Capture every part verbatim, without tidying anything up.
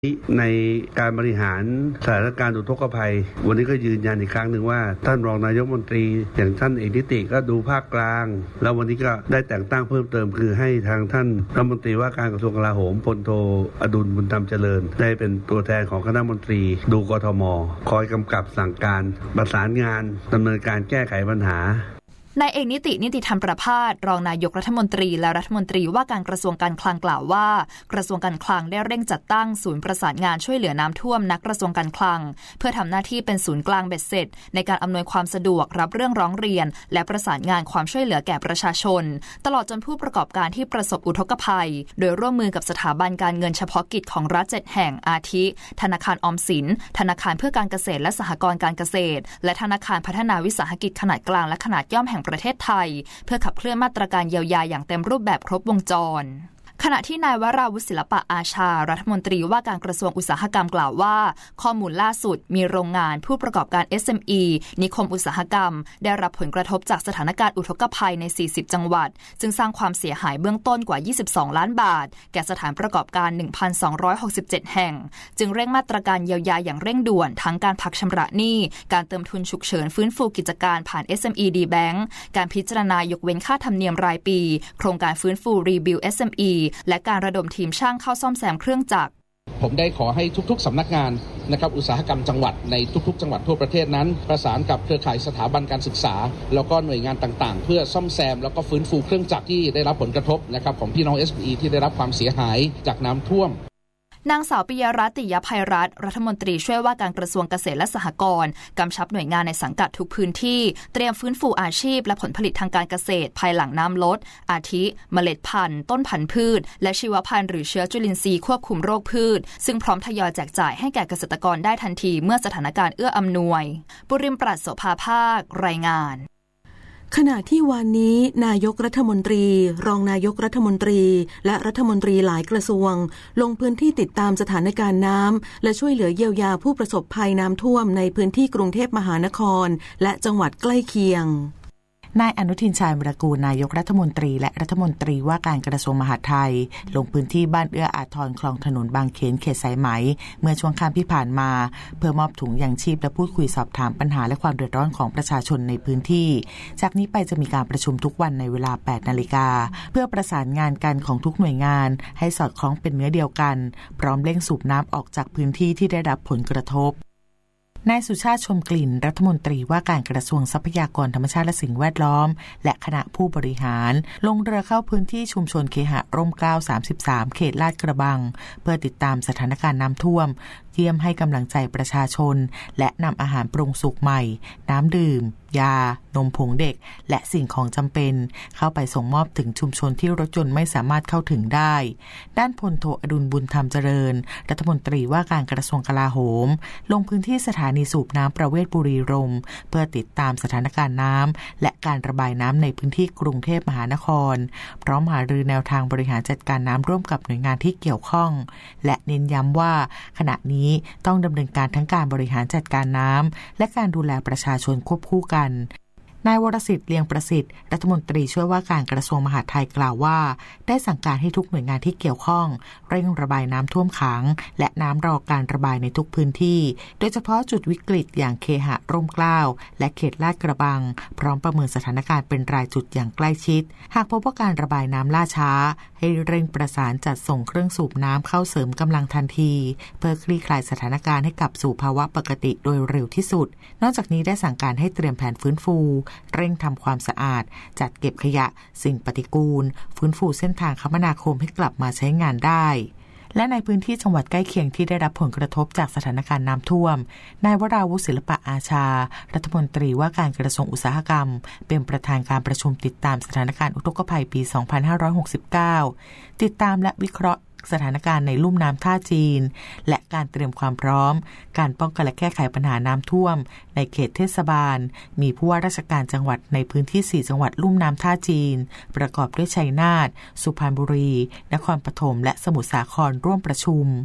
ในการบริหารสถานการณ์อุทกภัยวันนี้ก็ยืนยันอีกครั้งหนึ่งว่าท่านรองนายกรัฐมนตรีอย่างท่านเอกนิติก็ดูภาคกลางแล้ววันนี้ก็ได้แต่งตั้งเพิ่มเติมคือให้ทางท่านรัฐมนตรีว่าการกระทรวงกลาโหมพลโทอดุลบุญธรรมเจริญได้เป็นตัวแทนของคณะมนตรีดูกทม.คอยกำกับสั่งการประสานงานดำเนินการแก้ไขปัญหานายเอกนิตินิติธรรมประภาสรองนายกรัฐมนตรีและรัฐมนตรีว่าการกระทรวงการคลังกล่าวว่ากระทรวงการคลังได้เร่งจัดตั้งศูนย์ประสานงานช่วยเหลือน้ำท่วมณกระทรวงการคลังเพื่อทำหน้าที่เป็นศูนย์กลางเบ็ดเสร็จในการอำนวยความสะดวกรับเรื่องร้องเรียนและประสานงานความช่วยเหลือแก่ประชาชนตลอดจนผู้ประกอบการที่ประสบอุทกภัยโดยร่วมมือกับสถาบันการเงินเฉพาะกิจของรัฐเจ็ดแห่งอาทิธนาคารออมสินธนาคารเพื่อการเกษตรและสหกรณ์การเกษตรและธนาคารพัฒนาวิสาหกิจขนาดกลางและขนาดย่อมแห่งประเทศไทยเพื่อขับเคลื่อนมาตรการเยียวยาอย่างเต็มรูปแบบครบวงจรขณะที่นายวราวุฒิศิลปะอาชารัฐมนตรีว่าการกระทรวงอุตสาหกรรมกล่าวว่าข้อมูลล่าสุดมีโรงงานผู้ประกอบการ เอส เอ็ม อี นิคมอุตสาหกรรมได้รับผลกระทบจากสถานการณ์อุทกภัยในสี่สิบจังหวัดจึงสร้างความเสียหายเบื้องต้นกว่ายี่สิบสองล้านบาทแก่สถานประกอบการ หนึ่งพันสองร้อยหกสิบเจ็ด แห่งจึงเร่งมาตรการเยียวยาอย่างเร่งด่วนทั้งการพักชำระหนี้การเติมทุนฉุกเฉินฟื้นฟูกิจการผ่าน เอส เอ็ม อี ดี Bank การพิจารณายกเว้นค่าธรรมเนียมรายปีโครงการฟื้นฟู Rebuild เอส เอ็ม อี และการระดมทีมช่างเข้าซ่อมแซมเครื่องจักรผมได้ขอให้ทุกๆสำนักงานนะครับอุตสาหกรรมจังหวัดในทุกๆจังหวัดทั่วประเทศนั้นประสานกับเครือข่ายสถาบันการศึกษาแล้วก็หน่วยงานต่างๆเพื่อซ่อมแซมแล้วก็ฟื้นฟูเครื่องจักรที่ได้รับผลกระทบนะครับของพี่น้อง เอส พี อี ที่ได้รับความเสียหายจากน้ำท่วมนางสาวปิยรัตน์ ติยภัยรัตน์รัฐมนตรีช่วยว่าการกระทรวงเกษตรและสหกรณ์กำชับหน่วยงานในสังกัดทุกพื้นที่เตรียมฟื้นฟูอาชีพและผลผลิตทางการเกษตรภายหลังน้ำลดอาทิเมล็ดพันธุ์ต้นพันธุ์พืชและชีวพันธุ์หรือเชื้อจุลินทรีย์ควบคุมโรคพืชซึ่งพร้อมทยอยแจกจ่ายให้แก่เกษตรกรได้ทันทีเมื่อสถานการณ์เอื้ออำนวยปุริมปราศโสภาภาครายงานขณะที่วันนี้นายกรัฐมนตรีรองนายกรัฐมนตรีและรัฐมนตรีหลายกระทรวงลงพื้นที่ติดตามสถานการณ์น้ำและช่วยเหลือเยียวยาผู้ประสบภัยน้ำท่วมในพื้นที่กรุงเทพมหานครและจังหวัดใกล้เคียงนายอนุทินชาญวิรากูลนายกรัฐมนตรีและรัฐมนตรีว่าการกระทรวงมหาดไทยลงพื้นที่บ้านเอื้ออาทรคลองถนนบางเขนเขตสายไหมเมื่อช่วงค่ำที่ผ่านมาเพื่อมอบถุงยางชีพและพูดคุยสอบถามปัญหาและความเดือดร้อนของประชาชนในพื้นที่จากนี้ไปจะมีการประชุมทุกวันในเวลา แปดนาฬิกาเพื่อประสานงานกันของทุกหน่วยงานให้สอดคล้องเป็นเนื้อเดียวกันพร้อมเร่งสูบน้ำออกจากพื้นที่ที่ได้รับผลกระทบนายสุชาติชมกลิ่นรัฐมนตรีว่าการกระทรวงทรัพยากรธรรมชาติและสิ่งแวดล้อมและคณะผู้บริหารลงเรือเข้าพื้นที่ชุมชนเคหะร่มเกล้าสามสิบสามเขตลาดกระบังเพื่อติดตามสถานการณ์น้ำท่วมเยี่ยมให้กำลังใจประชาชนและนำอาหารปรุงสุกใหม่น้ำดื่มยานมผงเด็กและสิ่งของจำเป็นเข้าไปส่งมอบถึงชุมชนที่รถยนต์ไม่สามารถเข้าถึงได้ด้านพลโทอดุลบุญธรรมเจริญรัฐมนตรีว่าการกระทรวงกลาโหมลงพื้นที่สถานีสูบน้ำประเวศบุรีรมย์เพื่อติดตามสถานการณ์น้ำและการระบายน้ำในพื้นที่กรุงเทพมหานครพร้อมหารือแนวทางบริหารจัดการน้ำร่วมกับหน่วยงานที่เกี่ยวข้องและเน้นย้ำว่าขณะนี้ต้องดำเนินการทั้งการบริหารจัดการน้ำและการดูแลประชาชนควบคู่กันนายวรสิทธิ์เลียงประสิทธิ์รัฐมนตรีช่วยว่าการกระทรวงมหาดไทยกล่าวว่าได้สั่งการให้ทุกหน่วยงานที่เกี่ยวข้องเร่งระบายน้ำท่วมขังและน้ำรอการระบายในทุกพื้นที่โดยเฉพาะจุดวิกฤตอย่างเคหะร่มเกล้าและเขตลาดกระบังพร้อมประเมินสถานการณ์เป็นรายจุดอย่างใกล้ชิดหากพบว่าการระบายน้ำล่าช้าให้เร่งประสานจัดส่งเครื่องสูบน้ำเข้าเสริมกำลังทันทีเพื่อคลี่คลายสถานการณ์ให้กลับสู่ภาวะปกติโดยเร็วที่สุดนอกจากนี้ได้สั่งการให้เตรียมแผนฟื้นฟูเร่งทำความสะอาดจัดเก็บขยะสิ่งปฏิกูลฟื้นฟูเส้นทางคมนาคมให้กลับมาใช้งานได้และในพื้นที่จังหวัดใกล้เคียงที่ได้รับผลกระทบจากสถานการณ์น้ำท่วมนายวราวุฒิศิลปะอาชารัฐมนตรีว่าการกระทรวงอุตสาหกรรมเป็นประธานการประชุมติดตามสถานการณ์อุทกภัยปีสองพันห้าร้อยหกสิบเก้าติดตามและวิเคราะห์สถานการณ์ในลุ่มน้ำท่าจีนและการเตรียมความพร้อมการป้องกันและแก้ไขปัญหาน้ำท่วมในเขตเทศบาลมีผู้ว่าราชการจังหวัดในพื้นที่สี่จังหวัดลุ่มน้ำท่าจีนประกอบด้วยชัยนาทสุพรรณบุรีนครปฐมและสมุทรสาครร่วมประชุม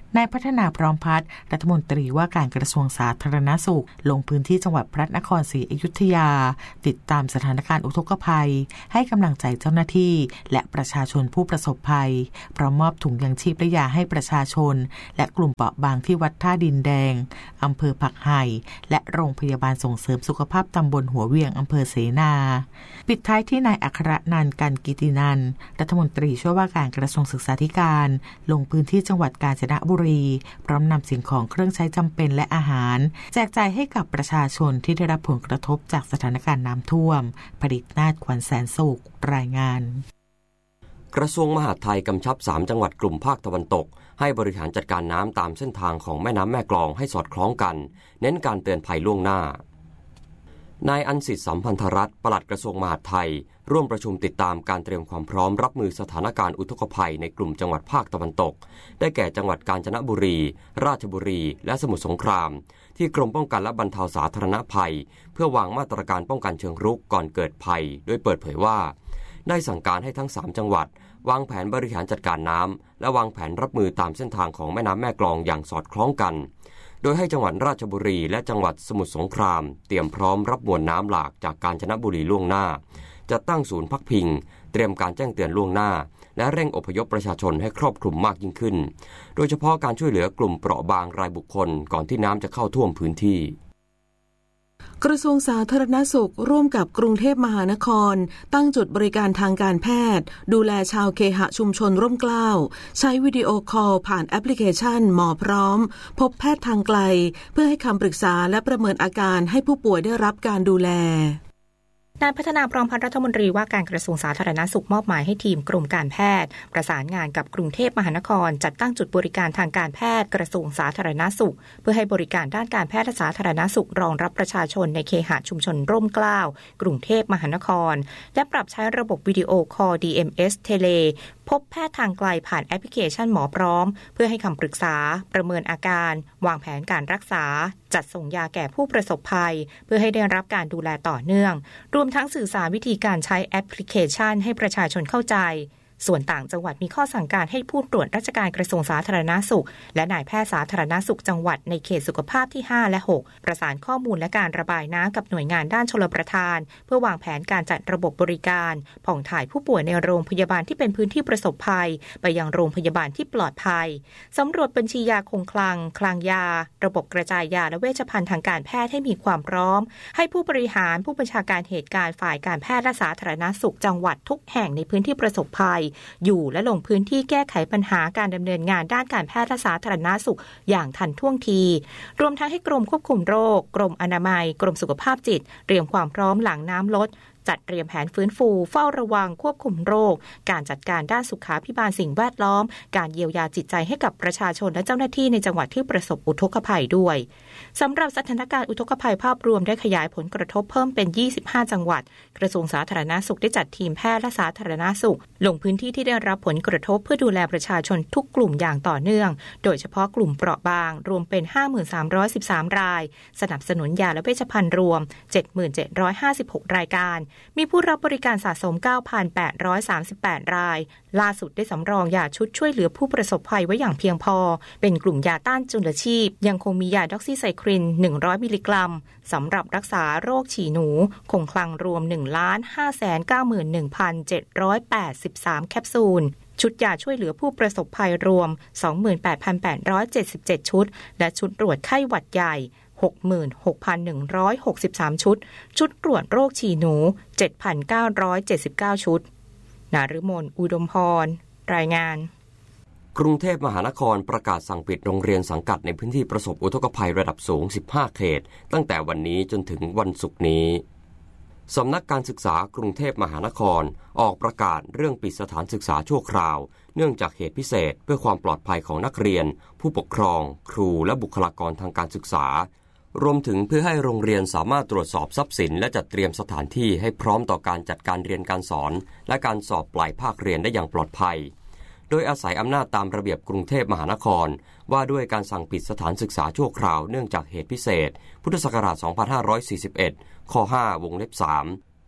นายพัฒนาพร้อมพัฒน์รัฐมนตรีว่าการกระทรวงสาธารณสุขลงพื้นที่จังหวัดพระนครศรีอยุธยาติดตามสถานการณ์อุทกภัยให้กำลังใจเจ้าหน้าที่และประชาชนผู้ประสบภัยพร้อมมอบถุงยังชีพและยาให้ประชาชนและกลุ่มเปราะบางที่วัดท่าดินแดงอำเภอผักไห่และโรงพยาบาลส่งเสริมสุขภาพตำบลหัวเวียงอำเภอเสนาปิดท้ายที่นายอัครนันท์ กันกิตินันท์รัฐมนตรีช่วยว่าการกระทรวงศึกษาธิการลงพื้นที่จังหวัดกาญจนบุรีพร้อมนำสิ่งของเครื่องใช้จำเป็นและอาหารแจกจ่ายให้กับประชาชนที่ได้รับผลกระทบจากสถานการณ์น้ำท่วมผลิตนาฏขวัญแสนสุขรายงานกระทรวงมหาดไทยกำชับสามจังหวัดกลุ่มภาคตะวันตกให้บริหารจัดการน้ำตามเส้นทางของแม่น้ำแม่กลองให้สอดคล้องกันเน้นการเตือนภัยล่วงหน้านายอัญสิทธิ์สัมพันธรัตน์ปลัดกระทรวงมหาดไทยร่วมประชุมติดตามการเตรียมความพร้อมรับมือสถานการณ์อุทกภัยในกลุ่มจังหวัดภาคตะวันตกได้แก่จังหวัดกาญจนบุรีราชบุรีและสมุทรสงครามที่กรมป้องกันและบรรเทาสาธารณภัยเพื่อวางมาตรการป้องกันเชิงรุกก่อนเกิดภัยโดยเปิดเผยว่าได้สั่งการให้ทั้งสามจังหวัดวางแผนบริหารจัดการน้ำและวางแผนรับมือตามเส้นทางของแม่น้ำแม่กลองอย่างสอดคล้องกันโดยให้จังหวัดราชบุรีและจังหวัดสมุทรสงครามเตรียมพร้อมรับมวลน้ำหลากจากกาญจนบุรีล่วงหน้าจะตั้งศูนย์พักพิงเตรียมการแจ้งเตือนล่วงหน้าและเร่งอพยพประชาชนให้ครอบคลุมมากยิ่งขึ้นโดยเฉพาะการช่วยเหลือกลุ่มเปราะบางรายบุคคลก่อนที่น้ำจะเข้าท่วมพื้นที่กระทรวงสาธารณสุขร่วมกับกรุงเทพมหานครตั้งจุดบริการทางการแพทย์ดูแลชาวเคหะชุมชนร่มเกล้าใช้วิดีโอคอลผ่านแอปพลิเคชันหมอพร้อมพบแพทย์ทางไกลเพื่อให้คำปรึกษาและประเมินอาการให้ผู้ป่วยได้รับการดูแลนายพัฒนาพร้อมพัฒน์รัฐมนตรีว่าการกระทรวงสาธารณสุขมอบหมายให้ทีมกรมการแพทย์ประสานงานกับกรุงเทพมหานครจัดตั้งจุดบริการทางการแพทย์กระทรวงสาธารณสุขเพื่อให้บริการด้านการแพทย์และสาธารณสุขรองรับประชาชนในเคหะชุมชนร่มเกล้ากรุงเทพมหานครและปรับใช้ระบบวิดีโอคอล ดี เอ็ม เอส เทเลพบแพทย์ทางไกลผ่านแอปพลิเคชันหมอพร้อมเพื่อให้คำปรึกษาประเมินอาการวางแผนการรักษาจัดส่งยาแก่ผู้ประสบภัยเพื่อให้ได้รับการดูแลต่อเนื่องรวมทั้งสื่อสารวิธีการใช้แอปพลิเคชันให้ประชาชนเข้าใจส่วนต่างจังหวัดมีข้อสั่งการให้ผู้ตรวจราชการกระทรวงสาธารณสุขและนายแพทย์สาธารณสุขจังหวัดในเขตสุขภาพที่ห้าและหกประสานข้อมูลและการระบายน้ำกับหน่วยงานด้านชลประทานเพื่อวางแผนการจัดระบบบริการผ่องถ่ายผู้ป่วยในโรงพยาบาลที่เป็นพื้นที่ประสบภัยไปยังโรงพยาบาลที่ปลอดภัยสำรวจบัญชียาคงคลังคลังยาระบบกระจายยาและเวชภัณฑ์ทางการแพทย์ให้มีความพร้อมให้ผู้บริหารผู้บัญชาการเหตุการณ์ฝ่ายการแพทย์และสาธารณสุขจังหวัดทุกแห่งในพื้นที่ประสบภัยอยู่และลงพื้นที่แก้ไขปัญหาการดำเนินงานด้านการแพทย์และสาธารณสุขอย่างทันท่วงทีรวมทั้งให้กรมควบคุมโรคกรมอนามัยกรมสุขภาพจิตเตรียมความพร้อมหลังน้ำลดจัดเตรียมแผนฟื้นฟูเฝ้าระวังควบคุมโรคการจัดการด้านสุขาภิบาลสิ่งแวดล้อมการเยียวยาจิตใจให้กับประชาชนและเจ้าหน้าที่ในจังหวัดที่ประสบอุทกภัยด้วยสำหรับสถานการณ์อุทกภัยภาพรวมได้ขยายผลกระทบเพิ่มเป็นยี่สิบห้าจังหวัดกระทรวงสาธารณสุขได้จัดทีมแพทย์และสาธารณสุขลงพื้นที่ที่ได้รับผลกระทบเพื่อดูแลประชาชนทุกกลุ่มอย่างต่อเนื่องโดยเฉพาะกลุ่มเปราะบางรวมเป็น ห้าหมื่นสามร้อยสิบสาม รายสนับสนุนยาและเวชภัณฑ์รวม เจ็ดหมื่นเจ็ดร้อยห้าสิบหก รายการมีผู้รับบริการสะสม เก้าพันแปดร้อยสามสิบแปด รายล่าสุดได้สำรองยาชุดช่วยเหลือผู้ประสบภัยไว้อย่างเพียงพอเป็นกลุ่มยาต้านจุลชีพยังคงมียาด็อกซิไซคลินหนึ่งร้อยมิลลิกรัมสำหรับรักษาโรคฉี่หนูคงคลังรวม หนึ่งล้านห้าแสนเก้าหมื่นหนึ่งพันเจ็ดร้อยแปดสิบสาม แคปซูลชุดยาช่วยเหลือผู้ประสบภัยรวม สองหมื่นแปดพันแปดร้อยเจ็ดสิบเจ็ด ชุดและชุดตรวจไข้หวัดใหญ่หกหมื่นหกพันหนึ่งร้อยหกสิบสาม ชุดชุดตรวจโรคฉี่หนู เจ็ดพันเก้าร้อยเจ็ดสิบเก้า ชุดนฤมลอุดมพรรายงานกรุงเทพมหานครประกาศสั่งปิดโรงเรียนสังกัดในพื้นที่ประสบอุทกภัยระดับสูงสิบห้าเขตตั้งแต่วันนี้จนถึงวันศุกร์นี้สำนักการศึกษากรุงเทพมหานครออกประกาศเรื่องปิดสถานศึกษาชั่วคราวเนื่องจากเหตุพิเศษเพื่อความปลอดภัยของนักเรียนผู้ปกครองครูและบุคลากรทางการศึกษารวมถึงเพื่อให้โรงเรียนสามารถตรวจสอบทรัพย์สินและจัดเตรียมสถานที่ให้พร้อมต่อการจัดการเรียนการสอนและการสอบปลายภาคเรียนได้อย่างปลอดภัยโดยอาศัยอำนาจตามระเบียบกรุงเทพมหานครว่าด้วยการสั่งปิดสถานศึกษาชั่วคราวเนื่องจากเหตุพิเศษพุทธศักราชสองพันห้าร้อยสี่สิบเอ็ดข้อห้าวงเล็บสาม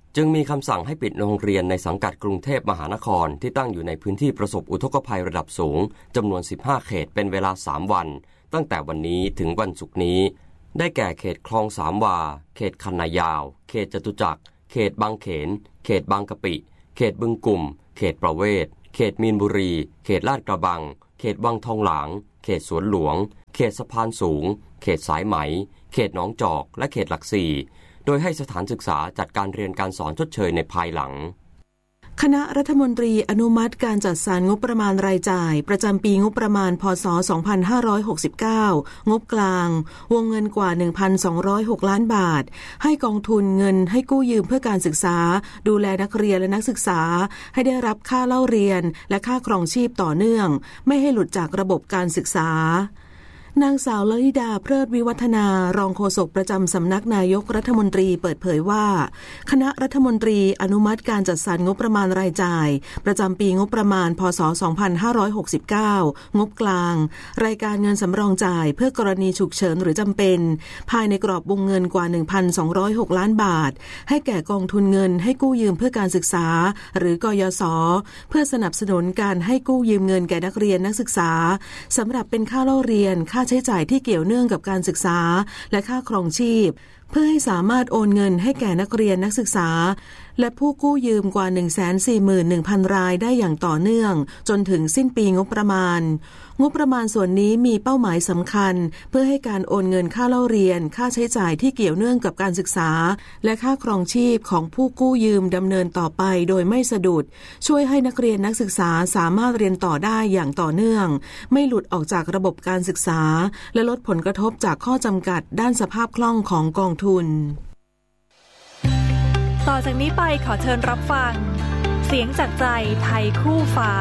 จึงมีคำสั่งให้ปิดโรงเรียนในสังกัดกรุงเทพมหานครที่ตั้งอยู่ในพื้นที่ประสบอุทกภัยระดับสูงจำนวนสิบห้าเขตเป็นเวลาสามวันตั้งแต่วันนี้ถึงวันศุกร์นี้ได้แก่เขตคลองสามวาเขตคันนายาวเขตจตุจักรเขตบางเขนเขตบางกะปิเขตบึงกุ่มเขตประเวศเขตมีนบุรีเขตลาดกระบังเขตวังทองหลางเขตสวนหลวงเขตสะพานสูงเขตสายไหมเขตหนองจอกและเขตหลักสี่โดยให้สถานศึกษาจัดการเรียนการสอนชดเชยในภายหลังคณะรัฐมนตรีอนุมัติการจัดสรรงบประมาณรายจ่ายประจำปีงบประมาณพ.ศ. สองพันห้าร้อยหกสิบเก้างบกลางวงเงินกว่า หนึ่งพันสองร้อยหก ล้านบาทให้กองทุนเงินให้กู้ยืมเพื่อการศึกษาดูแลนักเรียนและนักศึกษาให้ได้รับค่าเล่าเรียนและค่าครองชีพต่อเนื่องไม่ให้หลุดจากระบบการศึกษานางสาวลลิดาเพลิดวิวัฒนารองโฆษกประจำสำนักนายกรัฐมนตรีเปิดเผยว่าคณะรัฐมนตรีอนุมัติการจัดสรรงบประมาณรายจ่ายประจำปีงบประมาณพ.ศ. สองพันห้าร้อยหกสิบเก้างบกลางรายการเงินสำรองจ่ายเพื่อกรณีฉุกเฉินหรือจำเป็นภายในกรอบวงเงินกว่า หนึ่งพันสองร้อยหก ล้านบาทให้แก่กองทุนเงินให้กู้ยืมเพื่อการศึกษาหรือกยศ.เพื่อสนับสนุนการให้กู้ยืมเงินแก่นักเรียนนักศึกษาสำหรับเป็นค่าเล่าเรียนค่าใช้จ่ายที่เกี่ยวเนื่องกับการศึกษาและค่าครองชีพเพื่อให้สามารถโอนเงินให้แก่นักเรียนนักศึกษาและผู้กู้ยืมกว่า หนึ่งแสนสี่หมื่นหนึ่งพัน รายได้อย่างต่อเนื่องจนถึงสิ้นปีงบประมาณงบประมาณส่วนนี้มีเป้าหมายสำคัญเพื่อให้การโอนเงินค่าเล่าเรียนค่าใช้จ่ายที่เกี่ยวเนื่องกับการศึกษาและค่าครองชีพของผู้กู้ยืมดำเนินต่อไปโดยไม่สะดุดช่วยให้นักเรียนนักศึกษาสามารถเรียนต่อได้อย่างต่อเนื่องไม่หลุดออกจากระบบการศึกษาและลดผลกระทบจากข้อจำกัดด้านสภาพคล่องของกองทุนต่อจากนี้ไปขอเชิญรับฟังเสียงจากใจไทยคู่ฟ้า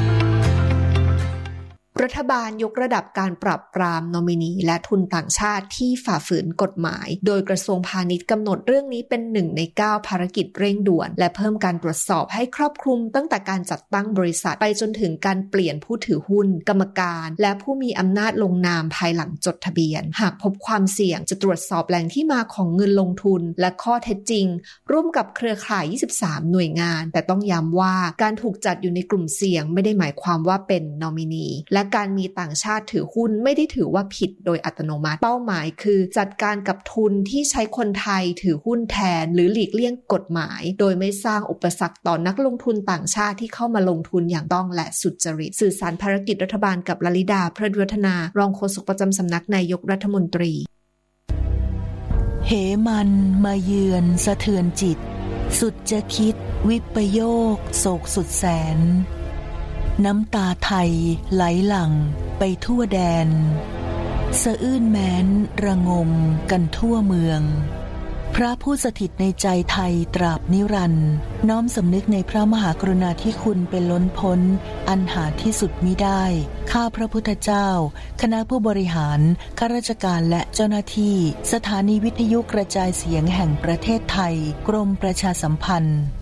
รัฐบาลยกระดับการปราบปรามนอมินีและทุนต่างชาติที่ฝ่าฝืนกฎหมายโดยกระทรวงพาณิชย์กำหนดเรื่องนี้เป็นหนึ่งในเก้าภารกิจเร่งด่วนและเพิ่มการตรวจสอบให้ครอบคลุมตั้งแต่การจัดตั้งบริษัทไปจนถึงการเปลี่ยนผู้ถือหุ้นกรรมการและผู้มีอำนาจลงนามภายหลังจดทะเบียนหากพบความเสี่ยงจะตรวจสอบแหล่งที่มาของเงินลงทุนและข้อเท็จจริงร่วมกับเครือข่ายยี่สิบสามหน่วยงานแต่ต้องย้ำว่าการถูกจัดอยู่ในกลุ่มเสี่ยงไม่ได้หมายความว่าเป็นนอมินีและการมีต่างชาติถือหุ้นไม่ได้ถือว่าผิดโดยอัตโนมัติเป้าหมายคือจัดการกับทุนที่ใช้คนไทยถือหุ้นแทนหรือหลีกเลี่ยงกฎหมายโดยไม่สร้างอุปสรรคต่อนักลงทุนต่างชาติที่เข้ามาลงทุนอย่างต้องและสุจริตสื่อสารภารกิจรัฐบาลกับลลิดาเพลิดวิวัฒนารองโฆษกประจำสำนักนายกรัฐมนตรีเหมันมาเยือนสะเทือนจิตสุดจะคิดวิปโยคโศกสุดแสนน้ำตาไทยไหลหลั่งไปทั่วแดนสะอื้นแม้นระงมกันทั่วเมืองพระผู้สถิตในใจไทยตราบนิรันดร์น้อมสำนึกในพระมหากรุณาธิคุณเป็นล้นพ้นอันหาที่สุดมิได้ข้าพระพุทธเจ้าคณะผู้บริหารข้าราชการและเจ้าหน้าที่สถานีวิทยุกระจายเสียงแห่งประเทศไทยกรมประชาสัมพันธ์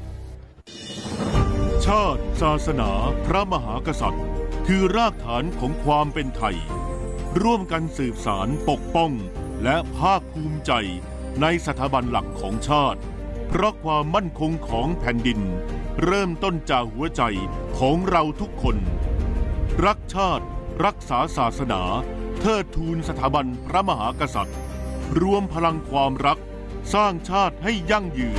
ชาติศาสนาพระมหากษัตริย์คือรากฐานของความเป็นไทยร่วมกันสืบสานปกป้องและภาคภูมิใจในสถาบันหลักของชาติเพราะความมั่นคงของแผ่นดินเริ่มต้นจากหัวใจของเราทุกคนรักชาติรักษาศาสนาเทิดทูนสถาบันพระมหากษัตริย์รวมพลังความรักสร้างชาติให้ยั่งยืน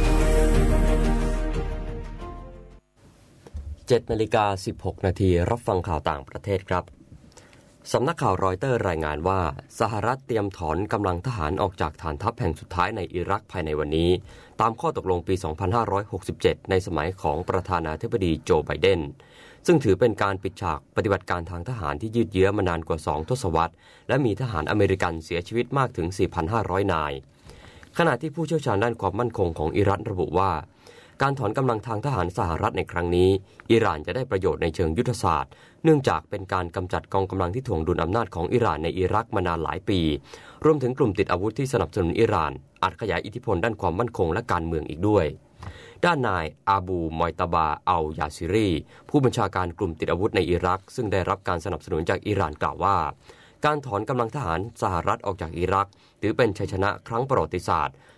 เจ็ดนาฬิกาสิบหกนาทีรับฟังข่าวต่างประเทศครับสำนักข่าวรอยเตอร์รายงานว่าสหรัฐเตรียมถอนกำลังทหารออกจากฐานทัพแห่งสุดท้ายในอิรักภายในวันนี้ตามข้อตกลงปี สองพันห้าร้อยหกสิบเจ็ด ในสมัยของประธานาธิบดีโจไบเดนซึ่งถือเป็นการปิดฉากปฏิบัติการทางทหารที่ยืดเยื้อมานานกว่าสองทศวรรษและมีทหารอเมริกันเสียชีวิตมากถึง สี่พันห้าร้อย นายขณะที่ผู้เชี่ยวชาญด้านความมั่นคงของอิรักระบุว่าการถอนกำลังทางทหารสหรัฐในครั้งนี้อิหร่านจะได้ประโยชน์ในเชิงยุทธศาสตร์เนื่องจากเป็นการกำจัดกองกำลังที่ถ่วงดุลอำนาจของอิหร่านในอิรักมานานหลายปีรวมถึงกลุ่มติดอาวุธที่สนับสนุนอิหร่านอาจขยายอิทธิพลด้านความมั่นคงและการเมืองอีกด้วยด้านนายอาบูมอยตาบาอัลยาซิรีผู้บัญชาการกลุ่มติดอาวุธในอิรักซึ่งได้รับการสนับสนุนจากอิหร่านกล่าวว่าการถอนกำลังทหารสหรัฐออกจากอิรักถือเป็นชัยชนะครั้งประวัติศาสตร์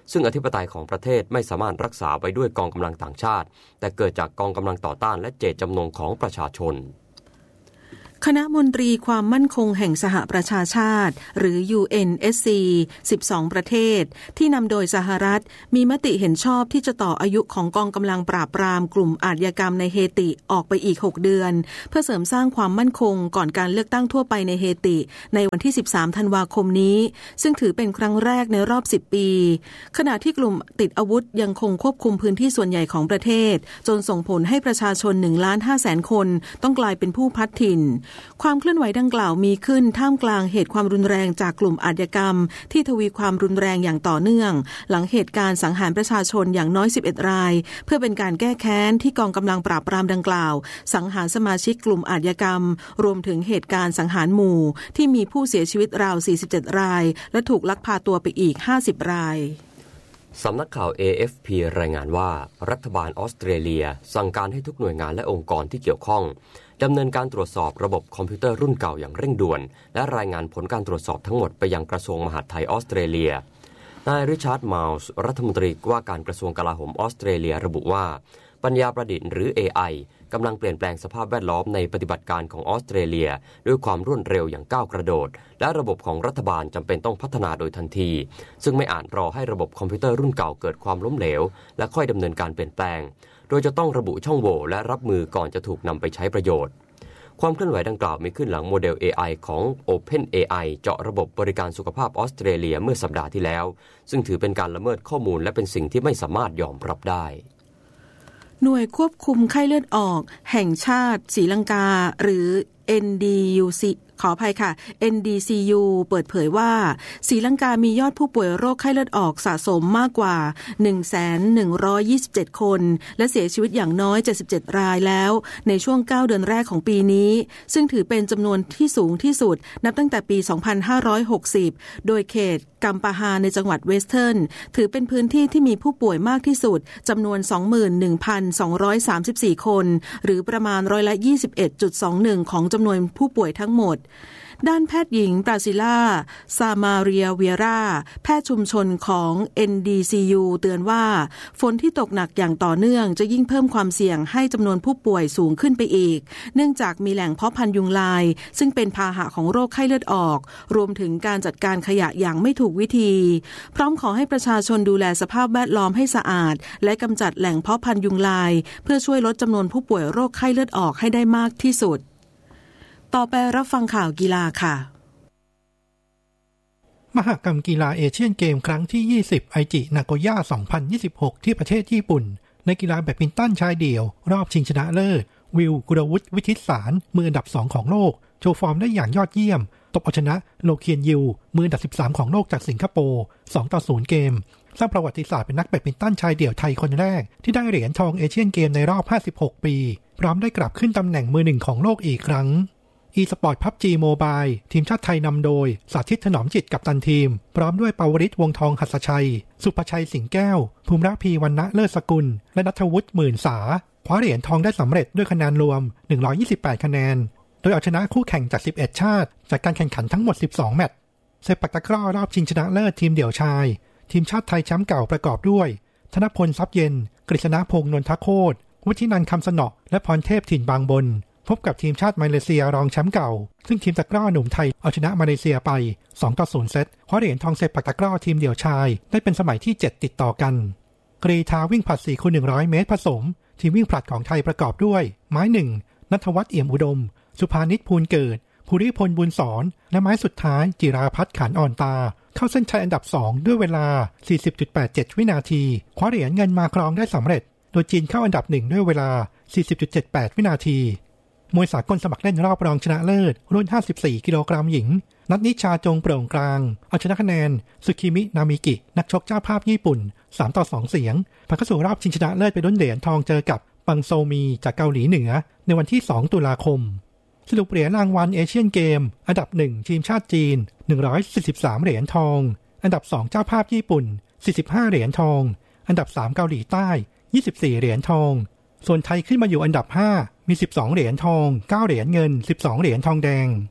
ซึ่งอธิปไตยของประเทศไม่สามารถรักษาไปด้วยกองกำลังต่างชาติแต่เกิดจากกองกำลังต่อต้านและเจตจำนงของประชาชนคณะมนตรีความมั่นคงแห่งสหประชาชาติหรือ ยู เอ็น เอส ซี สิบสอง ประเทศที่นำโดยสหรัฐมีมติเห็นชอบที่จะต่ออายุของกองกำลังปราบปรามกลุ่มอาชญากรรมในเฮติออกไปอีกหกเดือนเพื่อเสริมสร้างความมั่นคงก่อนการเลือกตั้งทั่วไปในเฮติในวันที่สิบสามธันวาคมนี้ซึ่งถือเป็นครั้งแรกในรอบสิบปีขณะที่กลุ่มติดอาวุธยังคงควบคุมพื้นที่ส่วนใหญ่ของประเทศจนส่งผลให้ประชาชน หนึ่งล้านห้าแสน คนต้องกลายเป็นผู้พลัดถิ่นความเคลื่อนไหวดังกล่าวมีขึ้นท่ามกลางเหตุความรุนแรงจากกลุ่มอาชญากรรมที่ทวีความรุนแรงอย่างต่อเนื่องหลังเหตุการณ์สังหารประชาชนอย่างน้อยสิบเอ็ดรายเพื่อเป็นการแก้แค้นที่กองกำลังปราบปรามดังกล่าวสังหารสมาชิกกลุ่มอาชญากรรมรวมถึงเหตุการณ์สังหารหมู่ที่มีผู้เสียชีวิตราวสี่สิบเจ็ดรายและถูกลักพาตัวไปอีกห้าสิบรายสำนักข่าว เอ เอฟ พี รายงานว่ารัฐบาลออสเตรเลียสั่งการให้ทุกหน่วยงานและองค์กรที่เกี่ยวข้องดำเนินการตรวจสอบระบบคอมพิวเตอร์รุ่นเก่าอย่างเร่งด่วนและรายงานผลการตรวจสอบทั้งหมดไปยังกระทรวงมหาดไทยออสเตรเลียนายริชาร์ดมัลส์รัฐมนตรีว่าการกระทรวงกลาโหมออสเตรเลียระบุว่าปัญญาประดิษฐ์หรือ เอ ไอ กำลังเปลี่ยนแปลงสภาพแวดล้อมในปฏิบัติการของออสเตรเลียด้วยความรวดเร็วอย่างก้าวกระโดดและระบบของรัฐบาลจำเป็นต้องพัฒนาโดยทันทีซึ่งไม่อาจรอให้ระบบคอมพิวเตอร์รุ่นเก่าเกิดความล้มเหลวและค่อยดำเนินการเปลี่ยนแปลงโดยจะต้องระบุช่องโหว่และรับมือก่อนจะถูกนำไปใช้ประโยชน์ความเคลื่อนไหวดังกล่าวมีขึ้นหลังโมเดล เอ ไอ ของ OpenAI เจาะระบบบริการสุขภาพออสเตรเลียเมื่อสัปดาห์ที่แล้วซึ่งถือเป็นการละเมิดข้อมูลและเป็นสิ่งที่ไม่สามารถยอมรับได้หน่วยควบคุมไข้เลือดออกแห่งชาติศรีลังกาหรือ เอ็น ดี ยู ซี ขออภัยค่ะ เอ็น ดี ซี ยู เปิดเผยว่าศรีลังกามียอดผู้ป่วยโรคไข้เลือดออกสะสมมากกว่า หนึ่งแสนหนึ่งร้อยยี่สิบเจ็ด คนและเสียชีวิตอย่างน้อยเจ็ดสิบเจ็ดรายแล้วในช่วงเก้าเดือนแรกของปีนี้ซึ่งถือเป็นจำนวนที่สูงที่สุดนับตั้งแต่ปี สองพันห้าร้อยหกสิบ โดยเขตกัมปาฮาในจังหวัดเวสเทิร์นถือเป็นพื้นที่ที่มีผู้ป่วยมากที่สุดจำนวน สองหมื่นหนึ่งพันสองร้อยสามสิบสี่ คนหรือประมาณร้อยละ ยี่สิบเอ็ดจุดสองหนึ่ง ของจำนวนผู้ป่วยทั้งหมดด้านแพทย์หญิงปราซิล่าซามาเรียเวียราแพทย์ชุมชนของ เอ็น ดี ซี ยู เตือนว่าฝนที่ตกหนักอย่างต่อเนื่องจะยิ่งเพิ่มความเสี่ยงให้จำนวนผู้ป่วยสูงขึ้นไปอีกเนื่องจากมีแหล่งเพาะพันธุ์ยุงลายซึ่งเป็นพาหะของโรคไข้เลือดออกรวมถึงการจัดการขยะอย่างไม่ถูกวิธีพร้อมขอให้ประชาชนดูแลสภาพแวดล้อมให้สะอาดและกำจัดแหล่งเพาะพันธุ์ยุงลายเพื่อช่วยลดจำนวนผู้ป่วยโรคไข้เลือดออกให้ได้มากที่สุดต่อไปรับฟังข่าวกีฬาค่ะมหกรรมกีฬาเอเชียนเกมครั้งที่ยี่สิบไอจินาโกย่าสองพันยี่สิบหกที่ประเทศญี่ปุ่นในกีฬาแบดมินตันชายเดี่ยวรอบชิงชนะเลิศวิวกุลวุฒิวิทิตสารมืออันดับสองของโลกโชว์ฟอร์มได้อย่างยอดเยี่ยมตบเอาชนะโลเคียนยิวมืออันดับสิบสามของโลกจากสิงคโปร์สองต่อศูนย์เกมสร้างประวัติศาสตร์เป็นนักแบดมินตันชายเดี่ยวไทยคนแรกที่ได้เหรียญทองเอเชียนเกมในรอบห้าสิบหกปีพร้อมได้กลับขึ้นตำแหน่งมือหนึ่งของโลกอีกครั้งe-sport พับจี Mobile ทีมชาติไทยนำโดยสาธิตถนอมจิตกัปตันทีมพร้อมด้วยปวริศวงทองหัสชัยสุภชัยสิงแก้วภูมิระพีวรรณะเลิศสกุลและณัฐวุฒิหมื่นสาคว้าเหรียญทองได้สำเร็จด้วยคะแนนรวมหนึ่งร้อยยี่สิบแปดคะแนนโดยเอาชนะคู่แข่งจากสิบเอ็ดชาติจากการแข่งขันทั้งหมดสิบสองแมตช์เซปักตะกร้อรอบชิงชนะเลิศทีมเดี่ยวชายทีมชาติไทยแชมป์เก่าประกอบด้วยธนพลทรัพย์เย็นกฤษณพงษ์นนทโคตรวุฒินันท์คำสนอและพรเทพถิ่นบางบนพบกับทีมชาติมาเลเซียรองแชมป์เก่าซึ่งทีมตะกร้อหนุ่มไทยเอาชนะมาเลเซียไปสองต่อศูนย์เซตคว้าเหรียญทองเซปักตะกร้อทีมเดี่ยวชายได้เป็นสมัยที่เจ็ดติดต่อกันกรีฑาวิ่งผลัด สี่คูณหนึ่งร้อย เมตรผสมทีมวิ่งผลัดของไทยประกอบด้วยไม้หนึ่งณัฐวัฒน์เอี่ยมอุดมสุภานิชภูลเกิดภูริพลบุญสอนและไม้สุดท้ายจิราพัฒน์ขันอ่อนตาเข้าเส้นชัยอันดับสองด้วยเวลา สี่สิบจุดแปดเจ็ด วินาทีคว้าเหรียญเงินมาครองได้สำเร็จโดยจีนเข้าอันดับหนึ่งด้วยเวลา สี่สิบจุดเจ็ดแปด วินาทีมวยสากลสมัครเล่นรอบรองชนะเลิศรุ่นห้าสิบสี่กิโลกรัมหญิงนัทนิชาจงโปร่งกลางเอาชนะคะแนนสึคิมินามิกินักชกเจ้าภาพญี่ปุ่นสามต่อสองเสียงผ่านเข้าสู่รอบชิงชนะเลิศไปลุ้นเหรียญทองเจอกับปังโซมีจากเกาหลีเหนือในวันที่สองตุลาคมสรุปเหรียญรางวัลเอเชียนเกมอันดับหนึ่งทีมชาติจีนหนึ่งร้อยสี่สิบสามเหรียญทองอันดับสองเจ้าภาพญี่ปุ่นสี่สิบห้าเหรียญทองอันดับสามเกาหลีใต้ยี่สิบสี่เหรียญทองส่วนไทยขึ้นมาอยู่อันดับห้ามีสิบสองเหรียญทองเก้าเหรียญเงินสิบสองเหรียญทองแดง